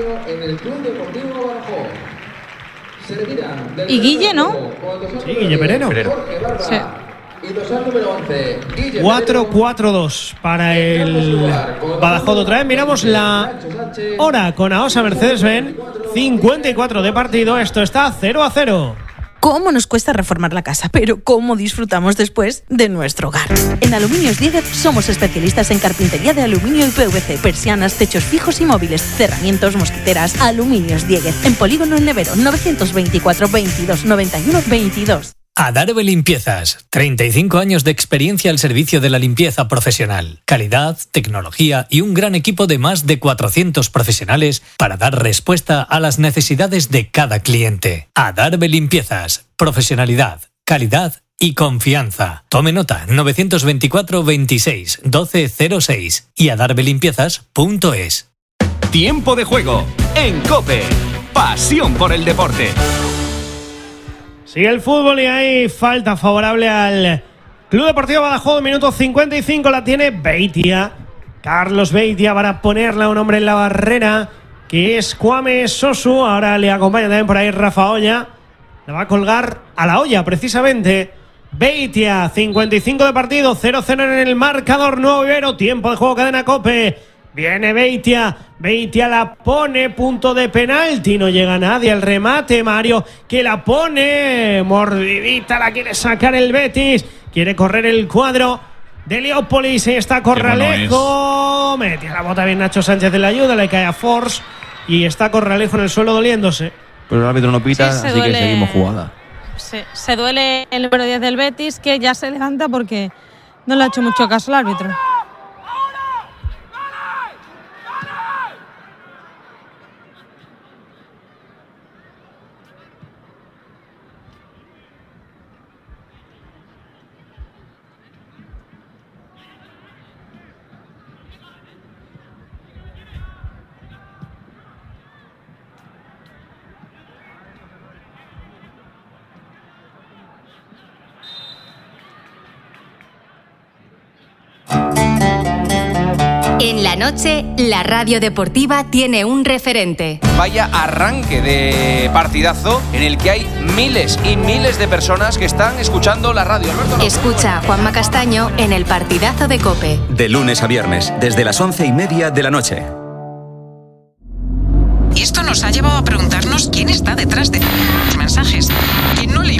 [SPEAKER 2] Y Guille, ¿no?
[SPEAKER 1] Sí, Guille Perero.
[SPEAKER 4] Perero.
[SPEAKER 2] Sí.
[SPEAKER 1] cuatro cuatro dos para el Badajoz otra vez. Miramos la hora con Aosa Mercedes-Benz. cincuenta y cuatro de partido. Esto está cero a cero.
[SPEAKER 9] ¿Cómo nos cuesta reformar la casa? Pero ¿cómo disfrutamos después de nuestro hogar? En Aluminios Dieguez somos especialistas en carpintería de aluminio y P V C, persianas, techos fijos y móviles, cerramientos, mosquiteras. Aluminios Dieguez, en Polígono El Nevero, novecientos veinticuatro veintidós noventa y uno veintidós.
[SPEAKER 6] Adarve Limpiezas, treinta y cinco años de experiencia al servicio de la limpieza profesional, calidad, tecnología y un gran equipo de más de cuatrocientos profesionales para dar respuesta a las necesidades de cada cliente. Adarve Limpiezas, profesionalidad, calidad y confianza. Tome nota, novecientos veinticuatro veintiséis doce cero seis y adarve limpiezas punto es.
[SPEAKER 7] Tiempo de juego en COPE. Pasión por el deporte.
[SPEAKER 1] Sigue el fútbol y hay falta favorable al Club Deportivo Badajoz. Minuto cincuenta y cinco la tiene Beitia. Carlos Beitia para ponerle a un hombre en la barrera, que es Kwame Sosu. Ahora le acompaña también por ahí Rafa Olla. La va a colgar a la olla, precisamente. Beitia, cincuenta y cinco de partido, cero cero en el marcador. Nuevo vivero, tiempo de juego, cadena COPE. Viene Beitia, Beitia la pone, punto de penalti, no llega nadie al remate, Mario que la pone, mordidita, la quiere sacar el Betis, quiere correr el cuadro de Heliópolis, ahí está Corralejo, metía la bota bien Nacho Sánchez de la ayuda, le cae a Force y está Corralejo en el suelo doliéndose.
[SPEAKER 4] Pero el árbitro no pita,
[SPEAKER 2] Sí, se
[SPEAKER 4] así
[SPEAKER 2] duele.
[SPEAKER 4] que seguimos jugada.
[SPEAKER 2] Sí, se duele el número diez del Betis, que ya se levanta porque no le ha hecho mucho caso al árbitro.
[SPEAKER 10] En la noche, la radio deportiva tiene un referente.
[SPEAKER 11] Vaya arranque de partidazo en el que hay miles y miles de personas que están escuchando la radio. Alberto,
[SPEAKER 10] Escucha a Juanma Castaño en el partidazo de COPE.
[SPEAKER 12] De lunes a viernes, desde las once y media de la noche.
[SPEAKER 13] Y esto nos ha llevado a preguntarnos quién está detrás de los mensajes. ¿Quién no le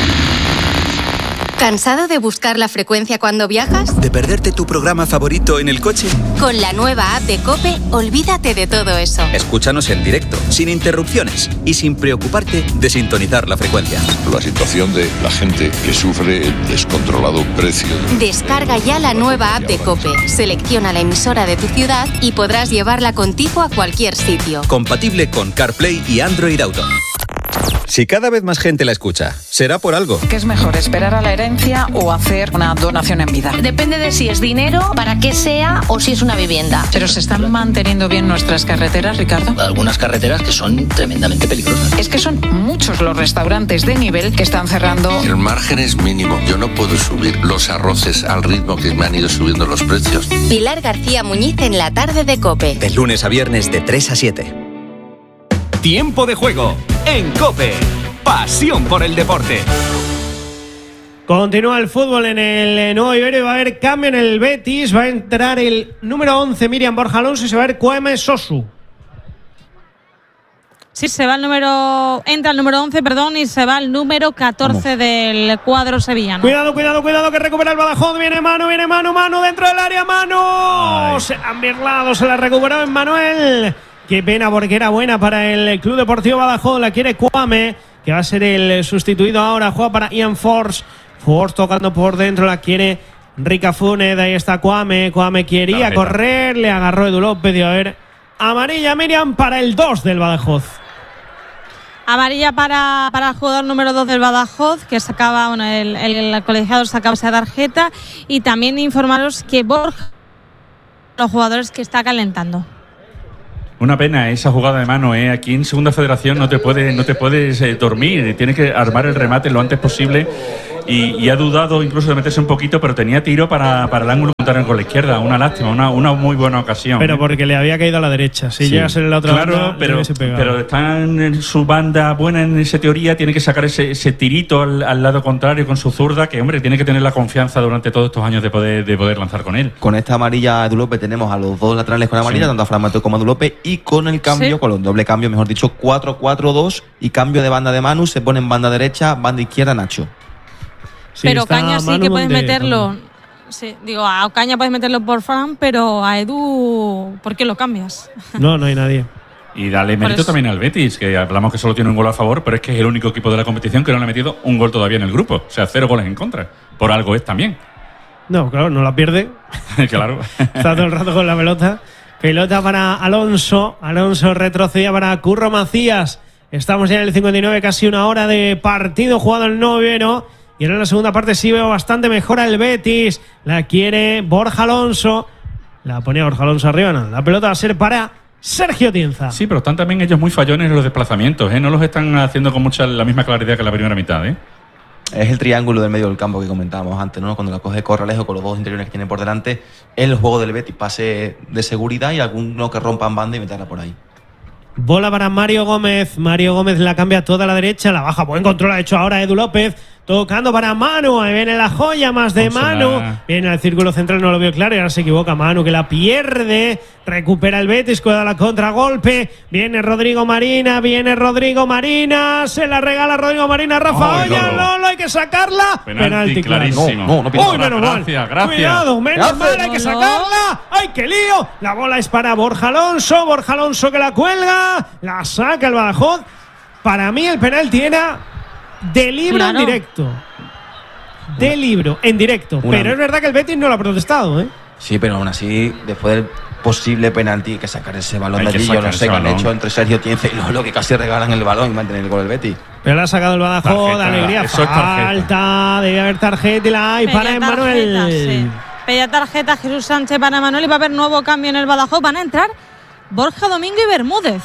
[SPEAKER 10] ¿Cansado de buscar la frecuencia cuando viajas?
[SPEAKER 12] ¿De perderte tu programa favorito en el coche?
[SPEAKER 10] Con la nueva app de COPE, olvídate de todo eso.
[SPEAKER 12] Escúchanos en directo, sin interrupciones y sin preocuparte de sintonizar la frecuencia.
[SPEAKER 14] La situación de la gente que sufre el descontrolado precio. De...
[SPEAKER 10] Descarga ya la nueva app de COPE, selecciona la emisora de tu ciudad y podrás llevarla contigo a cualquier sitio.
[SPEAKER 12] Compatible con CarPlay y Android Auto. Si cada vez más gente la escucha, será por algo.
[SPEAKER 13] ¿Qué es mejor, esperar a la herencia o hacer una donación en vida?
[SPEAKER 15] Depende de si es dinero, para qué sea o si es una vivienda.
[SPEAKER 13] ¿Pero se están manteniendo bien nuestras carreteras, Ricardo?
[SPEAKER 16] Algunas carreteras que son tremendamente peligrosas.
[SPEAKER 13] Es que son muchos los restaurantes de nivel que están cerrando.
[SPEAKER 14] El margen es mínimo. Yo no puedo subir los arroces al ritmo que me han ido subiendo los precios.
[SPEAKER 10] Pilar García Muñiz en la tarde de COPE.
[SPEAKER 12] De lunes a viernes de tres a siete.
[SPEAKER 7] Tiempo de juego en COPE. Pasión por el deporte.
[SPEAKER 1] Continúa el fútbol en el Nuevo Iberia. Va a haber cambio en el Betis. Va a entrar el número once, Miriam Borja Alonso, y se va a ver Kwame Sosu.
[SPEAKER 2] Sí, se va el número, entra el número once, perdón, y se va el número catorce del cuadro sevillano.
[SPEAKER 1] Cuidado, cuidado, cuidado, que recupera el Badajoz. Viene Manu, viene Manu, Manu dentro del área, Manu. Ay. Se han birlado, se la recuperó en Manuel. Qué pena, porque era buena para el Club Deportivo Badajoz. La quiere Kwame, que va a ser el sustituido ahora. Juega para Ian Force. Force tocando por dentro, la quiere Rica Funes. Ahí está Kwame. Kwame quería correr, le agarró Edu López. Y a ver, amarilla, Miriam, para el dos del Badajoz.
[SPEAKER 2] Amarilla para, para el jugador número dos del Badajoz, que sacaba, bueno, el, el, el colegiado sacaba esa tarjeta. Y también informaros que Borja, los jugadores que está calentando.
[SPEAKER 3] Una pena esa jugada de mano, ¿eh? Aquí en Segunda Federación no te puedes, no te puedes eh, dormir, tienes que armar el remate lo antes posible. Y, y ha dudado incluso de meterse un poquito, pero tenía tiro para, para el ángulo contrario con la izquierda. Una lástima, una, una muy buena ocasión.
[SPEAKER 1] Pero porque le había caído a la derecha. Si sí. llega a ser en la otra
[SPEAKER 3] claro,
[SPEAKER 1] banda,
[SPEAKER 3] pero, pero está en su banda buena en esa teoría, tiene que sacar ese, ese tirito al, al lado contrario con su zurda, que hombre, tiene que tener la confianza durante todos estos años de poder, de poder lanzar con él.
[SPEAKER 4] Con esta amarilla Edu López tenemos a los dos laterales con amarilla, sí. tanto a Fran Mateo como a Edu López, y con el cambio, sí. con los doble cambio, mejor dicho, cuatro cuatro dos, y cambio de banda de Manu, se pone en banda derecha, banda izquierda Nacho.
[SPEAKER 2] Sí, pero Ocaña sí que puedes meterlo. Sí, digo, a Ocaña puedes meterlo por Fran, pero a Edu, ¿por qué lo cambias?
[SPEAKER 1] No, no hay nadie.
[SPEAKER 3] Y dale mérito también al Betis, que hablamos que solo tiene un gol a favor, pero es que es el único equipo de la competición que no le ha metido un gol todavía en el grupo. O sea, cero goles en contra. Por algo es también.
[SPEAKER 1] No, claro, no la pierde.
[SPEAKER 3] Claro.
[SPEAKER 1] Está todo el rato con la pelota. Pelota para Alonso. Alonso retrocedía para Curro Macías. Estamos ya en el cincuenta y nueve, casi una hora de partido jugado el noveno. Y ahora en la segunda parte sí veo bastante mejor al Betis. La quiere Borja Alonso. La ponía Borja Alonso arriba. No, la pelota va a ser para Sergio Tienza.
[SPEAKER 3] Sí, pero están también ellos muy fallones en los desplazamientos, ¿eh? No los están haciendo con mucha la misma claridad que la primera mitad, ¿eh?
[SPEAKER 4] Es el triángulo del medio del campo que comentábamos antes, ¿no? Cuando la coge Corralejo con los dos interiores que tiene por delante, el juego del Betis, pase de seguridad y alguno que rompan banda y meterla por ahí.
[SPEAKER 1] Bola para Mario Gómez. Mario Gómez la cambia toda a la derecha, la baja. Buen control ha hecho ahora Edu López. Tocando para Manu, ahí viene la joya más de Manu. Viene al círculo central, no lo vio claro y ahora se equivoca Manu, que la pierde. Recupera el Betis, cuida la contragolpe. Viene Rodrigo Marina, viene Rodrigo Marina. Se la regala Rodrigo Marina a Rafa Olla. No, no, hay que sacarla.
[SPEAKER 3] Penalti, Penalti clarísimo.
[SPEAKER 1] No, no, no Uy, menos mal.
[SPEAKER 3] Gracias, gracias.
[SPEAKER 1] Cuidado, menos mal, hay que sacarla. ¡Ay, qué lío! La bola es para Borja Alonso. Borja Alonso que la cuelga. La saca el Badajoz. Para mí el penalti era de libro claro. en directo. De una, libro en directo. Una, pero es verdad que el Betis no lo ha protestado, ¿eh?
[SPEAKER 4] Sí, pero aún así, después del posible penalti, hay que sacar ese balón de allí. Yo no sé qué han hecho entre Sergio Tienza y Lolo, que casi regalan el balón y mantener el gol del Betis.
[SPEAKER 1] Pero le ha sacado el Badajoz, de alegría. Eso falta, debe haber tarjeta y la hay para Emmanuel.
[SPEAKER 2] Sí. Pella tarjeta Jesús Sánchez para Manuel y va a haber nuevo cambio en el Badajoz. Van a entrar Borja Domingo y Bermúdez.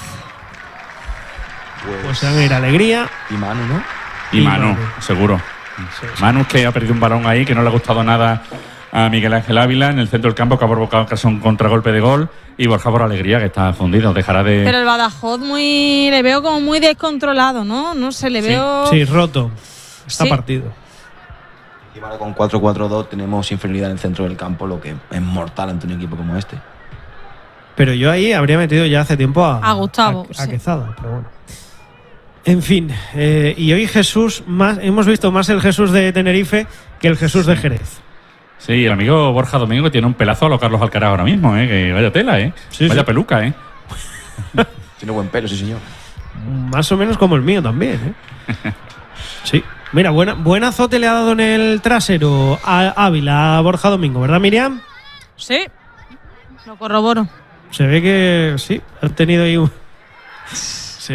[SPEAKER 1] Pues, pues a ver, alegría.
[SPEAKER 4] Y Manu, ¿no?
[SPEAKER 3] Y, y Manu, Manu, seguro. Sí, sí. Manu, que ha perdido un balón ahí, que no le ha gustado nada a Miguel Ángel Ávila en el centro del campo, que ha provocado casi un contragolpe de gol. Y Borja por alegría, que está fundido, dejará de...
[SPEAKER 2] Pero el Badajoz muy le veo como muy descontrolado, ¿no? No sé, le
[SPEAKER 1] sí.
[SPEAKER 2] veo...
[SPEAKER 1] Sí, roto. Está sí. partido.
[SPEAKER 4] Y ahora con cuatro cuatro dos tenemos inferioridad en el centro del campo, lo que es mortal ante un equipo como este.
[SPEAKER 1] Pero yo ahí habría metido ya hace tiempo a...
[SPEAKER 2] A Gustavo.
[SPEAKER 1] A, a
[SPEAKER 2] sí.
[SPEAKER 1] Quezada, pero bueno. En fin, eh, y hoy Jesús, más hemos visto más el Jesús de Tenerife que el Jesús de Jerez.
[SPEAKER 3] Sí, el amigo Borja Domingo que tiene un pelazo a lo Carlos Alcaraz ahora mismo, ¿eh? Que vaya tela, ¿eh? Sí, vaya sí. peluca, ¿eh?
[SPEAKER 4] Tiene buen pelo, sí, señor.
[SPEAKER 1] Más o menos como el mío también, ¿eh? Sí. Mira, buena, buen azote le ha dado en el trasero a Ávila, a Borja Domingo, ¿verdad, Miriam?
[SPEAKER 2] Sí, lo corroboro.
[SPEAKER 1] Se ve que sí, han tenido ahí un... Sí.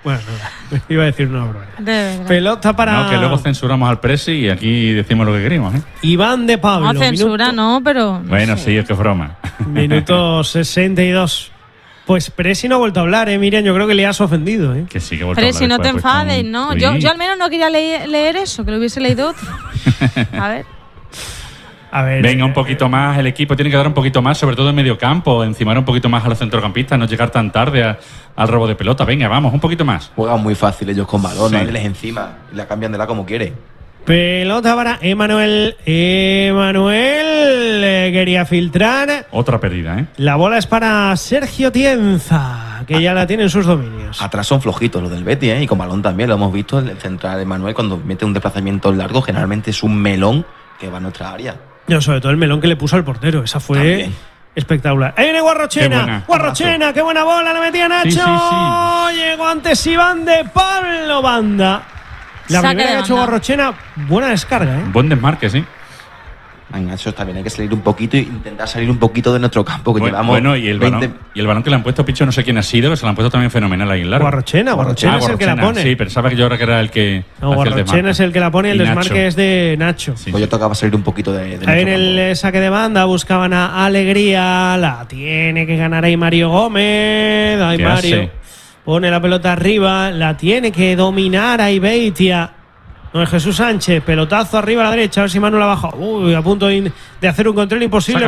[SPEAKER 1] Bueno, iba a decir una broma. Pelota para...
[SPEAKER 3] No, que luego censuramos al Presi y aquí decimos lo que queremos, ¿eh?
[SPEAKER 1] Iván de Pablo.
[SPEAKER 2] No, censura
[SPEAKER 1] minuto...
[SPEAKER 2] no, pero... No
[SPEAKER 3] bueno,
[SPEAKER 2] sé.
[SPEAKER 3] sí, es que es broma.
[SPEAKER 1] Minuto sesenta y dos. Pues Presi no ha vuelto a hablar, ¿eh? Miriam, yo creo que le has ofendido, ¿eh?
[SPEAKER 3] Que sí, que he vuelto
[SPEAKER 2] Pero
[SPEAKER 3] a hablar.
[SPEAKER 2] si no te
[SPEAKER 3] después, pues,
[SPEAKER 2] enfades,
[SPEAKER 3] con-
[SPEAKER 2] ¿no?
[SPEAKER 3] Sí.
[SPEAKER 2] Yo, yo al menos no quería leer, leer eso, que lo hubiese leído otro. A ver.
[SPEAKER 1] A ver.
[SPEAKER 3] Venga, un poquito más, el equipo tiene que dar un poquito más, sobre todo en medio campo, encimar un poquito más a los centrocampistas, no llegar tan tarde a- al robo de pelota. Venga, vamos, un poquito más.
[SPEAKER 4] Juegan muy fácil ellos con balón,
[SPEAKER 3] Sí.
[SPEAKER 4] no les encima y la cambian de la como quiere.
[SPEAKER 1] Pelota para Emanuel. Emanuel eh, quería filtrar.
[SPEAKER 3] Otra pérdida, ¿eh?
[SPEAKER 1] La bola es para Sergio Tienza, que ya la tiene en sus dominios.
[SPEAKER 4] Atrás son flojitos los del Betis, ¿eh? Y con balón también, lo hemos visto. El central de Manuel, cuando mete un desplazamiento largo, generalmente es un melón que va a nuestra área.
[SPEAKER 1] No, sobre todo el melón que le puso al portero. Esa fue
[SPEAKER 4] También.
[SPEAKER 1] espectacular. ¡Ahí viene
[SPEAKER 3] Qué
[SPEAKER 1] Guarrochena!
[SPEAKER 3] buena.
[SPEAKER 1] ¡Guarrochena! ¡Qué buena bola! ¡La metía Nacho!
[SPEAKER 3] Sí, sí, sí.
[SPEAKER 1] Llegó antes Iván de Pablo Banda. La
[SPEAKER 2] Saque
[SPEAKER 1] primera
[SPEAKER 2] de
[SPEAKER 1] que ha hecho
[SPEAKER 2] banda.
[SPEAKER 1] Guarrochena, buena descarga, ¿eh?
[SPEAKER 3] Buen desmarque, sí.
[SPEAKER 4] Ay, Nacho, está bien, hay que salir un poquito e intentar salir un poquito de nuestro campo, que
[SPEAKER 3] Bueno,
[SPEAKER 4] llevamos
[SPEAKER 3] bueno, y el,
[SPEAKER 4] veinte
[SPEAKER 3] balón, y el balón que le han puesto, Picho, no sé quién ha sido, que se lo han puesto también fenomenal ahí en largo.
[SPEAKER 1] Guarrochena, Guarrochena
[SPEAKER 3] Ah,
[SPEAKER 1] es el que la
[SPEAKER 3] Guarrochena,
[SPEAKER 1] pone.
[SPEAKER 3] Sí, pensaba que yo ahora que era el que.
[SPEAKER 1] No,
[SPEAKER 3] hacía el
[SPEAKER 1] Guarrochena
[SPEAKER 3] desmarque.
[SPEAKER 1] es el que la pone y el
[SPEAKER 3] Y
[SPEAKER 1] desmarque
[SPEAKER 3] Nacho.
[SPEAKER 1] es de Nacho.
[SPEAKER 3] Sí,
[SPEAKER 4] Pues yo tocaba salir un poquito de, de
[SPEAKER 1] Ahí
[SPEAKER 4] nuestro
[SPEAKER 1] en el
[SPEAKER 4] campo.
[SPEAKER 1] eh, saque de banda buscaban a Alegría. La tiene que ganar ahí Mario Gómez. Ahí
[SPEAKER 3] ¿Qué
[SPEAKER 1] Mario
[SPEAKER 3] hace?
[SPEAKER 1] pone la pelota arriba. La tiene que dominar ahí Beitia. No es Jesús Sánchez. Pelotazo arriba a la derecha. A ver si Manu la baja. Uy, a punto de de hacer un control imposible.